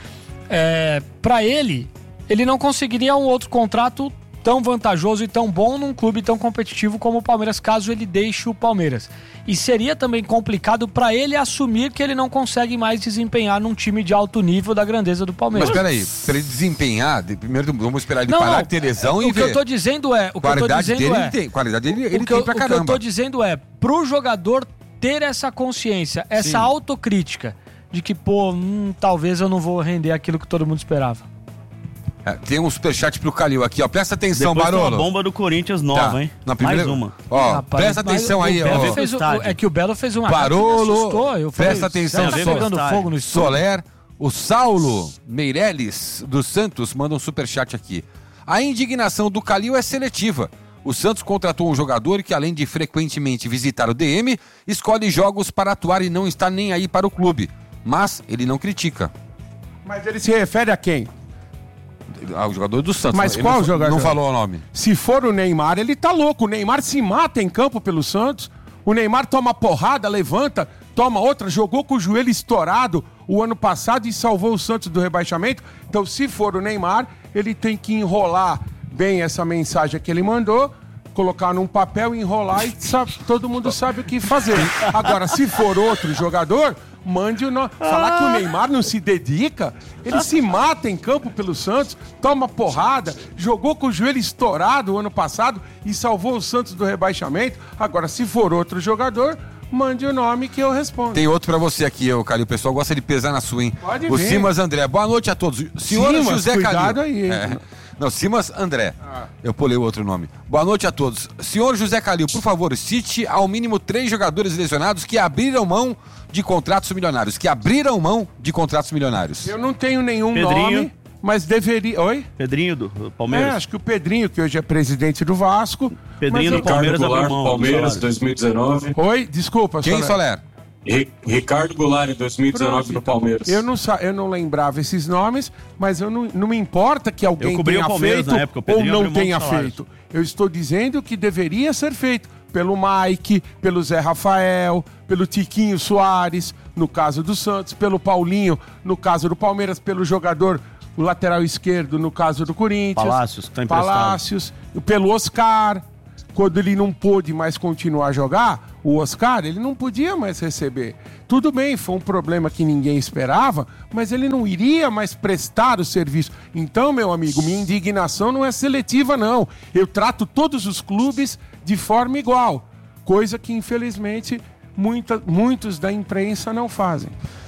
Speaker 24: É, para ele, ele não conseguiria um outro contrato tão vantajoso e tão bom num clube tão competitivo como o Palmeiras, caso ele deixe o Palmeiras. E seria também complicado para ele assumir que ele não consegue mais desempenhar num time de alto nível da grandeza do Palmeiras.
Speaker 22: Mas peraí, para ele desempenhar, primeiro vamos esperar ele
Speaker 24: não,
Speaker 22: parar
Speaker 24: não,
Speaker 22: de ter lesão
Speaker 24: é,
Speaker 22: e
Speaker 24: o que
Speaker 22: ver.
Speaker 24: eu tô dizendo é, o que eu tô dizendo
Speaker 22: dele,
Speaker 24: é,
Speaker 22: ele tem, qualidade dele, ele
Speaker 24: o que
Speaker 22: tem
Speaker 24: eu,
Speaker 22: pra
Speaker 24: o
Speaker 22: caramba.
Speaker 24: que eu tô dizendo é, pro jogador ter essa consciência, essa
Speaker 22: Sim.
Speaker 24: autocrítica de que, pô, hum, talvez eu não vou render aquilo que todo mundo esperava.
Speaker 22: É, tem um superchat pro Calil aqui, ó. Presta atenção,
Speaker 23: Depois
Speaker 22: Barolo.
Speaker 23: tem uma bomba do Corinthians nova,
Speaker 22: Tá.
Speaker 23: hein?
Speaker 22: Na primeira...
Speaker 23: Mais uma.
Speaker 22: Ó,
Speaker 24: Rapaz,
Speaker 22: presta
Speaker 24: mas
Speaker 22: atenção
Speaker 24: o
Speaker 22: aí,
Speaker 24: Belo
Speaker 22: ó.
Speaker 24: fez o- é que o Belo fez uma
Speaker 22: Barolo,
Speaker 24: assustou, eu falei,
Speaker 22: presta atenção,
Speaker 24: tá
Speaker 22: Sol-
Speaker 24: pegando fogo no estúdio.
Speaker 22: Soler, o Saulo Meirelles dos Santos manda um superchat aqui. A indignação do Calil é seletiva. O Santos contratou um jogador que, além de frequentemente visitar o D M, escolhe jogos para atuar e não está nem aí para o clube. Mas ele não critica.
Speaker 25: Mas ele se refere a quem?
Speaker 22: Ao jogador do Santos.
Speaker 25: Mas
Speaker 22: Ele
Speaker 25: qual
Speaker 22: não,
Speaker 25: jogador?
Speaker 22: Não falou o nome.
Speaker 25: Se for o Neymar, ele tá louco. O Neymar se mata em campo pelo Santos. O Neymar toma porrada, levanta, toma outra, jogou com o joelho estourado o ano passado e salvou o Santos do rebaixamento. Então, se for o Neymar, ele tem que enrolar bem essa mensagem que ele mandou, colocar num papel, enrolar e sabe, todo mundo sabe o que fazer. Agora, se for outro jogador, mande o nome. Falar que o Neymar não se dedica, ele se mata em campo pelo Santos, toma porrada, jogou com o joelho estourado o ano passado e salvou o Santos do rebaixamento. Agora, se for outro jogador, mande o nome que eu respondo.
Speaker 22: Tem outro pra você aqui, ô Calil. O pessoal gosta de pesar na sua, hein?
Speaker 25: Pode
Speaker 22: o
Speaker 25: vir.
Speaker 22: Simas André. Boa noite a todos. Senhor
Speaker 25: Simas,
Speaker 22: José
Speaker 25: cuidado
Speaker 22: Calil.
Speaker 25: aí, hein?
Speaker 22: É. Não, Simas André.
Speaker 25: Ah.
Speaker 22: Eu pulei o outro nome. Boa noite a todos. Senhor José Calil, por favor, cite ao mínimo três jogadores lesionados que abriram mão de contratos milionários. Que abriram mão de contratos milionários.
Speaker 25: Eu não tenho nenhum
Speaker 23: Pedrinho.
Speaker 25: nome. mas deveria... Oi?
Speaker 23: Pedrinho do Palmeiras.
Speaker 25: É, acho que o Pedrinho, que hoje é presidente do Vasco...
Speaker 23: Pedrinho do Palmeiras
Speaker 2: Goulart, Palmeiras, dois mil e dezenove.
Speaker 25: Oi? Desculpa,
Speaker 22: Quem, Soler?
Speaker 2: Ricardo Goulart, em dois mil e dezenove,
Speaker 25: Pronto,
Speaker 2: no Palmeiras.
Speaker 25: Eu não, eu não lembrava esses nomes, mas eu não, não me importa que alguém tenha feito
Speaker 23: época,
Speaker 25: ou não tenha feito. Eu estou dizendo que deveria ser feito pelo Mike, pelo Zé Rafael, pelo Tiquinho Soares, no caso do Santos, pelo Paulinho, no caso do Palmeiras, pelo jogador, o lateral esquerdo, no caso do Corinthians.
Speaker 23: Palácios, que tá emprestado.
Speaker 25: Palácios, pelo Oscar. Quando ele não pôde mais continuar a jogar, o Oscar, ele não podia mais receber. Tudo bem, foi um problema que ninguém esperava, mas ele não iria mais prestar o serviço. Então, meu amigo, minha indignação não é seletiva, não. Eu trato todos os clubes de forma igual, coisa que, infelizmente, muita, muitos da imprensa não fazem.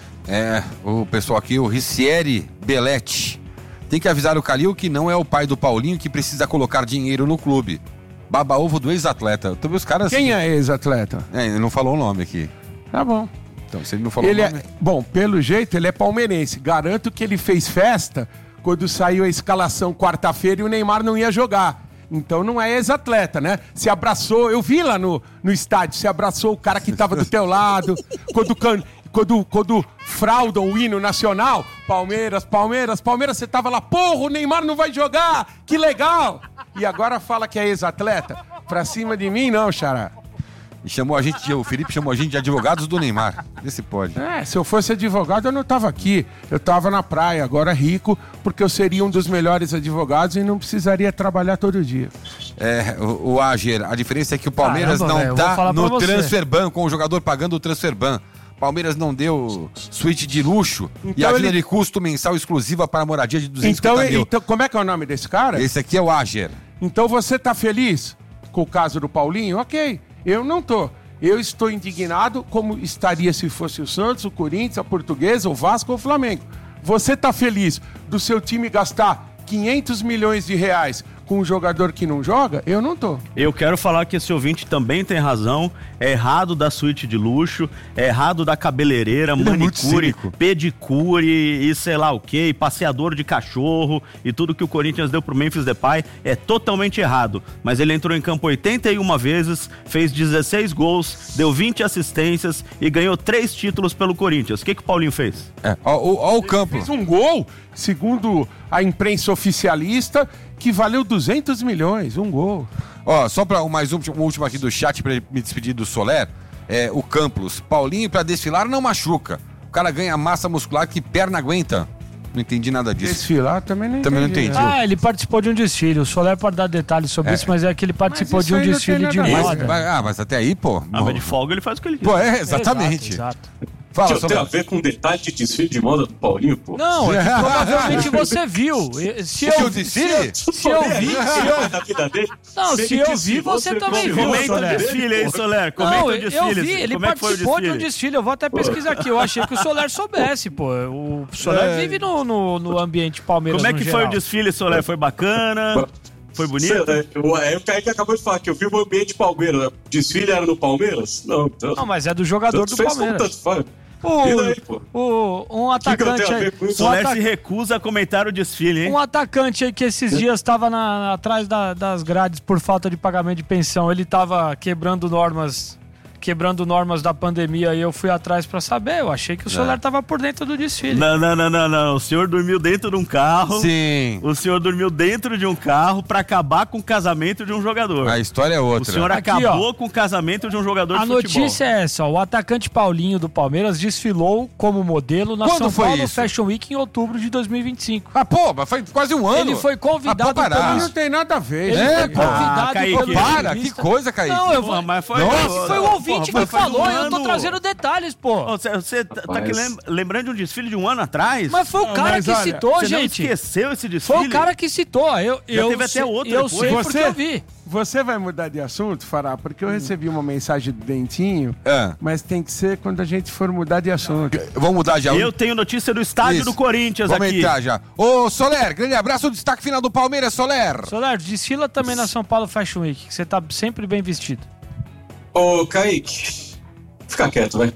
Speaker 22: É, o pessoal aqui, o Ricieri Belletti. Tem que avisar o Calil que não é o pai do Paulinho que precisa colocar dinheiro no clube. Baba-ovo do ex-atleta. Então, os caras...
Speaker 25: Quem é ex-atleta?
Speaker 22: É, ele não falou o nome aqui.
Speaker 25: Tá bom.
Speaker 22: Então, se ele não falou
Speaker 25: ele
Speaker 22: o nome...
Speaker 25: É... Bom, pelo jeito, ele é palmeirense. Garanto que ele fez festa quando saiu a escalação quarta-feira e o Neymar não ia jogar. Então não é ex-atleta, né? Se abraçou, eu vi lá no, no estádio, se abraçou o cara que tava do teu lado, quando... Can... Quando, quando fraudam o hino nacional, Palmeiras, Palmeiras, Palmeiras, você tava lá, porra, o Neymar não vai jogar, que legal! E agora fala que é ex-atleta? Pra cima de mim, não, xará.
Speaker 22: E chamou a gente, de, o Felipe chamou a gente de advogados do Neymar. Vê se pode.
Speaker 25: É, se eu fosse advogado, eu não tava aqui. Eu tava na praia, agora rico, porque eu seria um dos melhores advogados e não precisaria trabalhar todo dia.
Speaker 22: É, o, o Ager, a diferença é que o Palmeiras Caramba, não véio, tá no Transferban, com o jogador pagando o Transferban. Palmeiras não deu suíte de luxo então e ajuda ele... de custo mensal exclusiva para a moradia de duzentos e cinquenta
Speaker 25: então,
Speaker 22: mil.
Speaker 25: Então, como é que é o nome desse cara?
Speaker 22: Esse aqui é o Ager.
Speaker 25: Então você tá feliz com o caso do Paulinho? Ok, eu não tô. Eu estou indignado como estaria se fosse o Santos, o Corinthians, a Portuguesa, o Vasco ou o Flamengo. Você tá feliz do seu time gastar quinhentos milhões de reais com um jogador que não joga? Eu não tô.
Speaker 23: Eu quero falar que esse ouvinte também tem razão. É errado da suíte de luxo, é errado da cabeleireira, Ele manicure, é pedicure e sei lá o que, passeador de cachorro e tudo que o Corinthians deu pro Memphis Depay é totalmente errado. Mas ele entrou em campo oitenta e uma vezes, fez dezesseis gols, deu vinte assistências e ganhou três títulos pelo Corinthians. O que que o Paulinho fez?
Speaker 22: É, ó, ó, ó o campo.
Speaker 25: Ele fez um gol, segundo a imprensa oficialista, que valeu duzentos milhões, um gol.
Speaker 22: Ó, só para mais um, um último aqui do chat para me despedir do Soler, é o Campos. Paulinho para desfilar não machuca. O cara ganha massa muscular que perna aguenta. Não entendi nada disso.
Speaker 25: Desfilar também não
Speaker 22: também
Speaker 25: entendi.
Speaker 22: Também não entendi.
Speaker 24: Ah, ele participou de um desfile. O Soler pode dar detalhes sobre é. isso, mas é que ele participou de um desfile de moda.
Speaker 22: Ah, mas até aí, pô.
Speaker 23: Ah, mas de folga ele faz o que ele quer.
Speaker 22: Pô, é, exatamente.
Speaker 24: Exato, exato.
Speaker 2: Fala, Deixa eu ter a ver com detalhe de desfile de moda do Paulinho, pô.
Speaker 24: Não, é que provavelmente você viu. Se eu,
Speaker 22: desfile?
Speaker 24: Se, se eu vi, se eu... Não, se eu vi, você também viu.
Speaker 23: Comenta o desfile aí, Soler. Comenta o desfile.
Speaker 24: Eu vi, ele participou de um desfile. Eu vou até pesquisar aqui. Eu achei que o Soler soubesse, pô. O Soler vive no, no, no ambiente Palmeiras.
Speaker 23: Como é que foi o desfile, Soler? Foi bacana? Foi bonito?
Speaker 2: É o Kaique acabou de falar que eu vi o ambiente Palmeiras. Desfile era no Palmeiras? Não, então...
Speaker 24: Não, mas é do jogador do Palmeiras.
Speaker 2: Tanto faz.
Speaker 24: O, aí, o, um atacante aí.
Speaker 23: O Soler um atac... se recusa a comentar o desfile, hein?
Speaker 24: Um atacante aí que esses dias estava atrás da, das grades por falta de pagamento de pensão. Ele estava quebrando normas. Quebrando normas da pandemia e eu fui atrás pra saber. Eu achei que o Soler tava por dentro do desfile.
Speaker 23: Não, não, não, não, não. O senhor dormiu dentro de um carro.
Speaker 22: Sim.
Speaker 23: O senhor dormiu dentro de um carro pra acabar com o casamento de um jogador.
Speaker 22: A história é outra.
Speaker 23: O senhor Aqui, acabou ó, com o casamento de um jogador de futebol.
Speaker 24: A notícia é essa, ó. O atacante Paulinho do Palmeiras desfilou como modelo na
Speaker 22: Quando
Speaker 24: São Paulo
Speaker 22: isso?
Speaker 24: Fashion Week em outubro de dois mil e vinte e cinco.
Speaker 22: Ah, pô, mas foi quase um ano.
Speaker 24: Ele foi convidado...
Speaker 22: Ah, pelo...
Speaker 25: Não tem nada a ver.
Speaker 24: Ele
Speaker 22: é,
Speaker 24: foi convidado...
Speaker 22: Ah, Kaique, para, que coisa, Kaique.
Speaker 24: Não, eu vou...
Speaker 23: mas foi...
Speaker 24: Nossa, foi o ouvinte
Speaker 23: porra,
Speaker 24: que falou,
Speaker 23: um
Speaker 24: eu tô
Speaker 23: ano...
Speaker 24: trazendo detalhes, pô.
Speaker 23: Você, você tá, tá aqui lem... lembrando de um desfile de um ano atrás?
Speaker 24: Mas foi o cara mas, que olha, citou,
Speaker 23: você
Speaker 24: gente.
Speaker 23: Você não esqueceu esse desfile?
Speaker 24: Foi o cara que citou. Eu,
Speaker 23: Já
Speaker 24: eu
Speaker 23: teve até outro
Speaker 24: Eu
Speaker 23: depois.
Speaker 24: sei
Speaker 25: você,
Speaker 24: porque eu vi.
Speaker 25: Você vai mudar de assunto, Fará? Porque eu recebi uma mensagem do Dentinho,
Speaker 22: é.
Speaker 25: mas tem que ser quando a gente for mudar de assunto.
Speaker 22: Vamos mudar já.
Speaker 23: Eu tenho notícia do estádio Isso. do Corinthians
Speaker 22: Vamos
Speaker 23: aqui.
Speaker 22: Vamos entrar já. Ô, Soler, grande abraço, o destaque final do Palmeiras, Soler.
Speaker 24: Soler, desfila também na São Paulo Fashion Week, que você tá sempre bem vestido.
Speaker 2: Ô, Kaique, fica quieto, vai.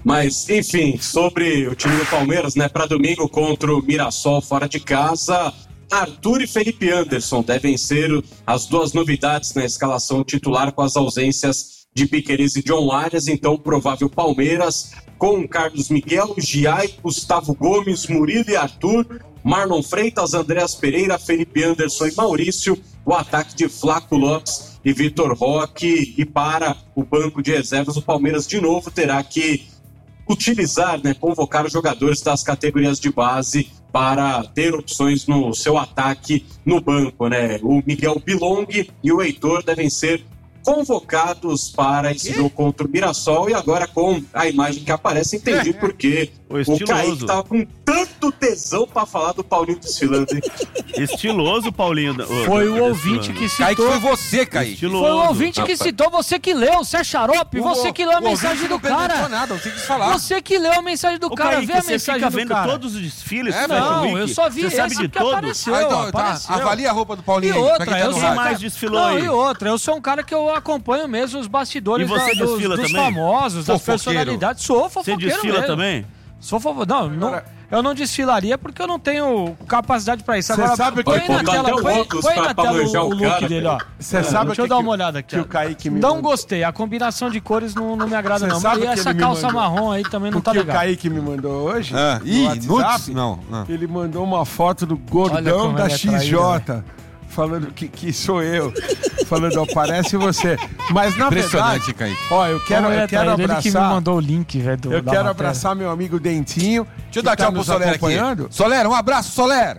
Speaker 2: Mas, enfim, sobre o time do Palmeiras, né? Para domingo contra o Mirassol fora de casa, Arthur e Felipe Anderson devem ser as duas novidades na escalação titular, com as ausências de Piquerez e John Arias. Então, provável Palmeiras com Carlos Miguel, Giai, Gustavo Gomes, Murilo e Arthur, Marlon Freitas, Andréas Pereira, Felipe Anderson e Maurício, o ataque de Flaco Lopes e Vitor Roque. E para o banco de reservas, o Palmeiras de novo terá que utilizar, né, convocar os jogadores das categorias de base para ter opções no seu ataque no banco, né? O Miguel Bilong e o Heitor devem ser convocados para esse jogo contra o Mirassol. E agora, com a imagem que aparece, entendi é. porque o, o Kaique estava com tanto tesão para falar do Paulinho desfilando.
Speaker 23: Estiloso, Paulinho.
Speaker 24: Foi o ouvinte que citou.
Speaker 22: Kaique, foi você, Kaique.
Speaker 24: Estiloso. Foi o ouvinte que citou, você que leu, você é xarope, você que leu a mensagem do cara.
Speaker 22: Nada, você, falar.
Speaker 24: você que leu a mensagem do
Speaker 23: Ô,
Speaker 24: cara,
Speaker 23: Kaique,
Speaker 24: vê a
Speaker 23: você
Speaker 24: mensagem
Speaker 23: fica
Speaker 24: do
Speaker 23: vendo
Speaker 24: cara.
Speaker 23: todos os desfiles?
Speaker 24: É, não, eu só vi
Speaker 23: você
Speaker 24: esse
Speaker 23: sabe de
Speaker 24: que
Speaker 23: todos.
Speaker 24: apareceu,
Speaker 22: Ah, então,
Speaker 24: apareceu.
Speaker 22: Tá, avalia a roupa do Paulinho.
Speaker 24: E outra,
Speaker 23: tá
Speaker 24: eu sou
Speaker 23: mais desfilou
Speaker 24: não,
Speaker 23: aí.
Speaker 24: e outra, eu sou um cara que eu acompanho mesmo os bastidores
Speaker 23: e você
Speaker 24: da, dos,
Speaker 23: desfila
Speaker 24: dos
Speaker 23: também?
Speaker 24: famosos, das personalidades. Sou fofoqueiro
Speaker 23: Você desfila
Speaker 24: mesmo.
Speaker 23: também?
Speaker 24: Sou fofoqueiro. Não, não, eu não desfilaria porque eu não tenho capacidade pra isso. Agora,
Speaker 25: sabe
Speaker 24: põe
Speaker 25: que-
Speaker 24: na tela, põe, põe na tela o, o look
Speaker 22: cara,
Speaker 24: dele, ó.
Speaker 25: Você sabe
Speaker 24: Deixa eu
Speaker 25: que
Speaker 24: dar
Speaker 25: que
Speaker 24: uma olhada aqui.
Speaker 25: que
Speaker 24: ó.
Speaker 25: o Kaique me
Speaker 24: Não
Speaker 25: mandou?
Speaker 24: gostei, a combinação de cores não, não me agrada
Speaker 25: Cê
Speaker 24: não.
Speaker 25: sabe
Speaker 24: E
Speaker 25: que
Speaker 24: essa
Speaker 25: ele me
Speaker 24: calça
Speaker 25: mandou?
Speaker 24: marrom aí também não
Speaker 25: O
Speaker 24: tá
Speaker 25: que
Speaker 24: legal.
Speaker 25: o Kaique me mandou hoje?
Speaker 22: Ah,
Speaker 25: no
Speaker 22: ih,
Speaker 25: WhatsApp,
Speaker 22: nudes? Não, não.
Speaker 25: Ele mandou uma foto do
Speaker 24: Olha
Speaker 25: gordão
Speaker 24: como
Speaker 25: da
Speaker 24: ele é
Speaker 25: X J. Falando que, que sou eu. Falando, ó, parece você. Mas na
Speaker 22: Impressionante,
Speaker 25: verdade,
Speaker 22: Kaique.
Speaker 25: ó, eu quero,
Speaker 24: Como ele
Speaker 25: eu
Speaker 24: é
Speaker 25: quero
Speaker 24: traído, ele que me
Speaker 25: abraçar.
Speaker 24: mandou o link, velho, do-
Speaker 25: Eu
Speaker 24: da
Speaker 25: quero
Speaker 24: matéria.
Speaker 25: abraçar meu amigo Dentinho.
Speaker 22: Deixa eu dar tchau pro Soler aqui. Soler, um abraço, Soler.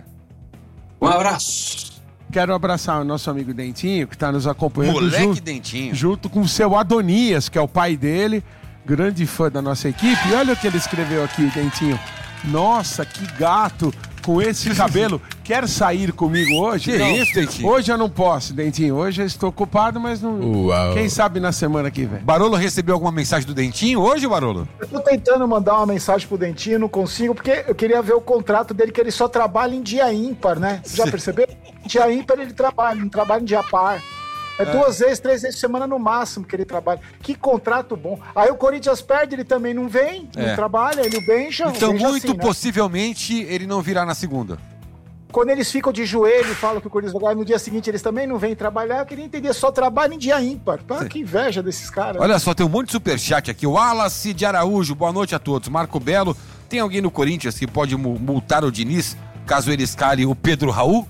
Speaker 2: Um abraço.
Speaker 25: Quero abraçar o nosso amigo Dentinho, que está nos acompanhando.
Speaker 22: Moleque
Speaker 25: junto,
Speaker 22: Dentinho.
Speaker 25: Junto com o seu Adonias, que é o pai dele, grande fã da nossa equipe. E olha o que ele escreveu aqui, Dentinho. Nossa, que gato com esse cabelo. Quer sair comigo hoje?
Speaker 22: Que
Speaker 25: Não,
Speaker 22: isso, Dentinho?
Speaker 25: Hoje eu não posso, Dentinho. Hoje eu estou ocupado, mas não.
Speaker 22: Uau.
Speaker 25: Quem sabe na semana que vem.
Speaker 22: Barolo recebeu alguma mensagem do Dentinho hoje, Barolo?
Speaker 1: Eu tô tentando mandar uma mensagem pro Dentinho, não consigo, porque eu queria ver o contrato dele, que ele só trabalha em dia ímpar, né? Você já
Speaker 22: Sim.
Speaker 1: percebeu? Dia ímpar ele trabalha, não trabalha em dia par. É, é duas vezes, três vezes por semana no máximo que ele trabalha. Que contrato bom. Aí o Corinthians perde, ele também não vem,
Speaker 22: É.
Speaker 1: não trabalha, ele o bencha.
Speaker 22: Então,
Speaker 1: bencha
Speaker 22: muito
Speaker 1: assim, né?
Speaker 22: possivelmente, ele não virá na segunda.
Speaker 1: Quando eles ficam de joelho e falam que o Corinthians vai ganhar, no dia seguinte eles também não vêm trabalhar, eu queria entender, só trabalha em dia ímpar. Ah, que inveja desses caras.
Speaker 22: Olha só, tem um monte de superchat aqui. O Wallace de Araújo, boa noite a todos. Marco Belo, tem alguém no Corinthians que pode mu- multar o Diniz, caso ele escale o Pedro Raul?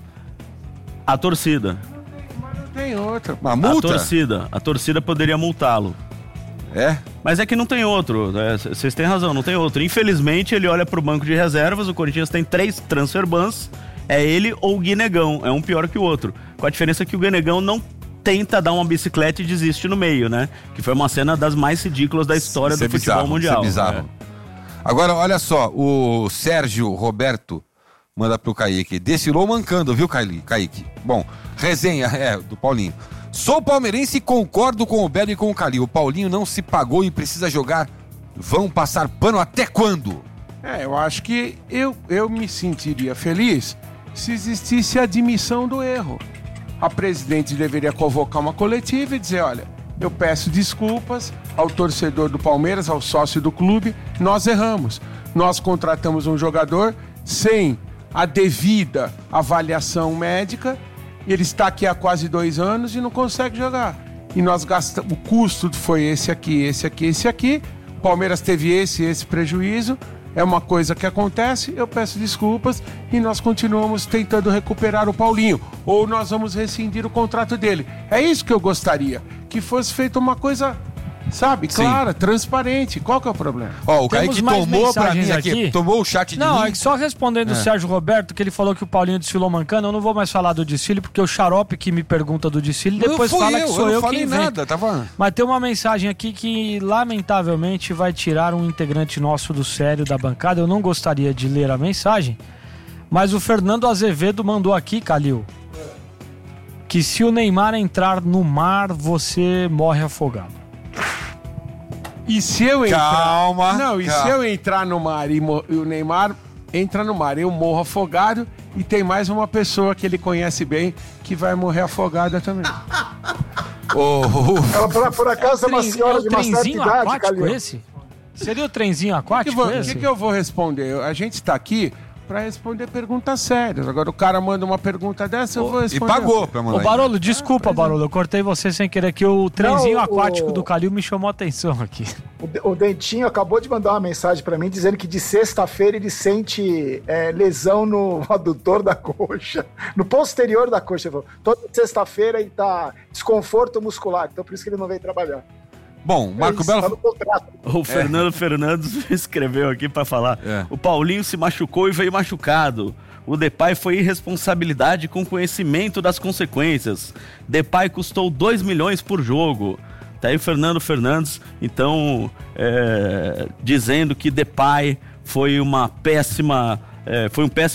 Speaker 23: A torcida.
Speaker 25: Tem outra.
Speaker 22: Uma multa?
Speaker 23: A torcida. A torcida poderia multá-lo.
Speaker 22: É?
Speaker 23: Mas é que não tem outro. Vocês têm razão, não tem outro. Infelizmente, ele olha pro banco de reservas. O Corinthians tem três transfer bans. É ele ou o Guinegão. É um pior que o outro. Com a diferença que o Guinegão não tenta dar uma bicicleta e desiste no meio, né? Que foi uma cena das mais ridículas da história
Speaker 22: Isso
Speaker 23: do
Speaker 22: é
Speaker 23: futebol
Speaker 22: bizarro,
Speaker 23: mundial.
Speaker 22: Isso é bizarro.
Speaker 23: né?
Speaker 22: Agora, olha só, o Sérgio Roberto manda pro Kaique. Desfilou mancando, viu, Kaique? Kaique? Bom, resenha, é, do Paulinho. Sou palmeirense e concordo com o Belo e com o Calil. O Paulinho não se pagou e precisa jogar. Vão passar pano até quando?
Speaker 25: É, eu acho que eu, eu me sentiria feliz se existisse a admissão do erro. A presidente deveria convocar uma coletiva e dizer, olha, eu peço desculpas ao torcedor do Palmeiras, ao sócio do clube, nós erramos. Nós contratamos um jogador sem a devida avaliação médica, ele está aqui há quase dois anos e não consegue jogar. E nós gastamos, o custo foi esse aqui, esse aqui, esse aqui, o Palmeiras teve esse esse prejuízo, é uma coisa que acontece, eu peço desculpas e nós continuamos tentando recuperar o Paulinho. Ou nós vamos rescindir o contrato dele. É isso que eu gostaria, que fosse feita uma coisa, sabe,
Speaker 22: Sim.
Speaker 25: clara, transparente. Qual que é o problema?
Speaker 22: Ó, o
Speaker 24: Temos
Speaker 22: Kaique
Speaker 24: mais
Speaker 22: tomou pra mim
Speaker 24: mensagens
Speaker 22: aqui,
Speaker 24: aqui.
Speaker 22: tomou o chat de
Speaker 24: Não,
Speaker 22: mim.
Speaker 24: é que só respondendo
Speaker 22: É.
Speaker 24: o Sérgio Roberto, que ele falou que o Paulinho desfilou mancando, eu não vou mais falar do desfile, porque o xarope que me pergunta do desfile,
Speaker 22: Não
Speaker 24: depois
Speaker 22: fui
Speaker 24: fala
Speaker 22: eu,
Speaker 24: que sou
Speaker 22: eu
Speaker 24: eu,
Speaker 22: não
Speaker 24: que
Speaker 22: falei
Speaker 24: invento.
Speaker 22: nada, tava...
Speaker 24: Mas tem uma mensagem aqui que, lamentavelmente, vai tirar um integrante nosso do sério da bancada. Eu não gostaria de ler a mensagem, mas o Fernando Azevedo mandou aqui, Calil, que se o Neymar entrar no mar, você morre afogado.
Speaker 25: E se eu entrar...
Speaker 22: Calma,
Speaker 25: Não, e
Speaker 22: calma.
Speaker 25: se eu entrar no mar e, mo- e o Neymar entra no mar, eu morro afogado e tem mais uma pessoa que ele conhece bem que vai morrer afogada também.
Speaker 22: Oh,
Speaker 1: Ela, por, por acaso, é uma
Speaker 24: Trem-
Speaker 1: senhora
Speaker 24: é o
Speaker 1: de uma certa
Speaker 24: trenzinho
Speaker 1: idade,
Speaker 24: aquático
Speaker 1: Calil.
Speaker 24: esse? Seria o trenzinho aquático
Speaker 25: O que,
Speaker 24: esse?
Speaker 25: que, que eu vou responder? A gente está aqui para responder perguntas sérias. Agora o cara manda uma pergunta dessa, eu vou responder.
Speaker 22: E pagou pra mandar.
Speaker 24: Ô, Barolo, desculpa,
Speaker 25: Ah,
Speaker 24: Barolo, eu cortei você sem querer que o trenzinho
Speaker 1: Não,
Speaker 24: aquático
Speaker 1: o-
Speaker 24: do Calil me chamou a atenção aqui.
Speaker 1: O, o Dentinho acabou de mandar uma mensagem pra mim dizendo que de sexta-feira ele sente é, lesão no adutor da coxa, no posterior da coxa. Ele falou, toda sexta-feira ele tá desconforto muscular, então por isso que ele não veio trabalhar.
Speaker 22: Bom, Marco
Speaker 1: É isso,
Speaker 22: Belo...
Speaker 1: tá no contrato.
Speaker 23: O Fernando Fernandes escreveu aqui pra falar.
Speaker 22: É.
Speaker 23: O Paulinho se machucou e veio machucado. O Depay foi irresponsabilidade com conhecimento das consequências. Depay custou dois milhões por jogo. Tá aí o Fernando Fernandes, então, é, dizendo que Depay foi uma péssima... É, foi um péssimo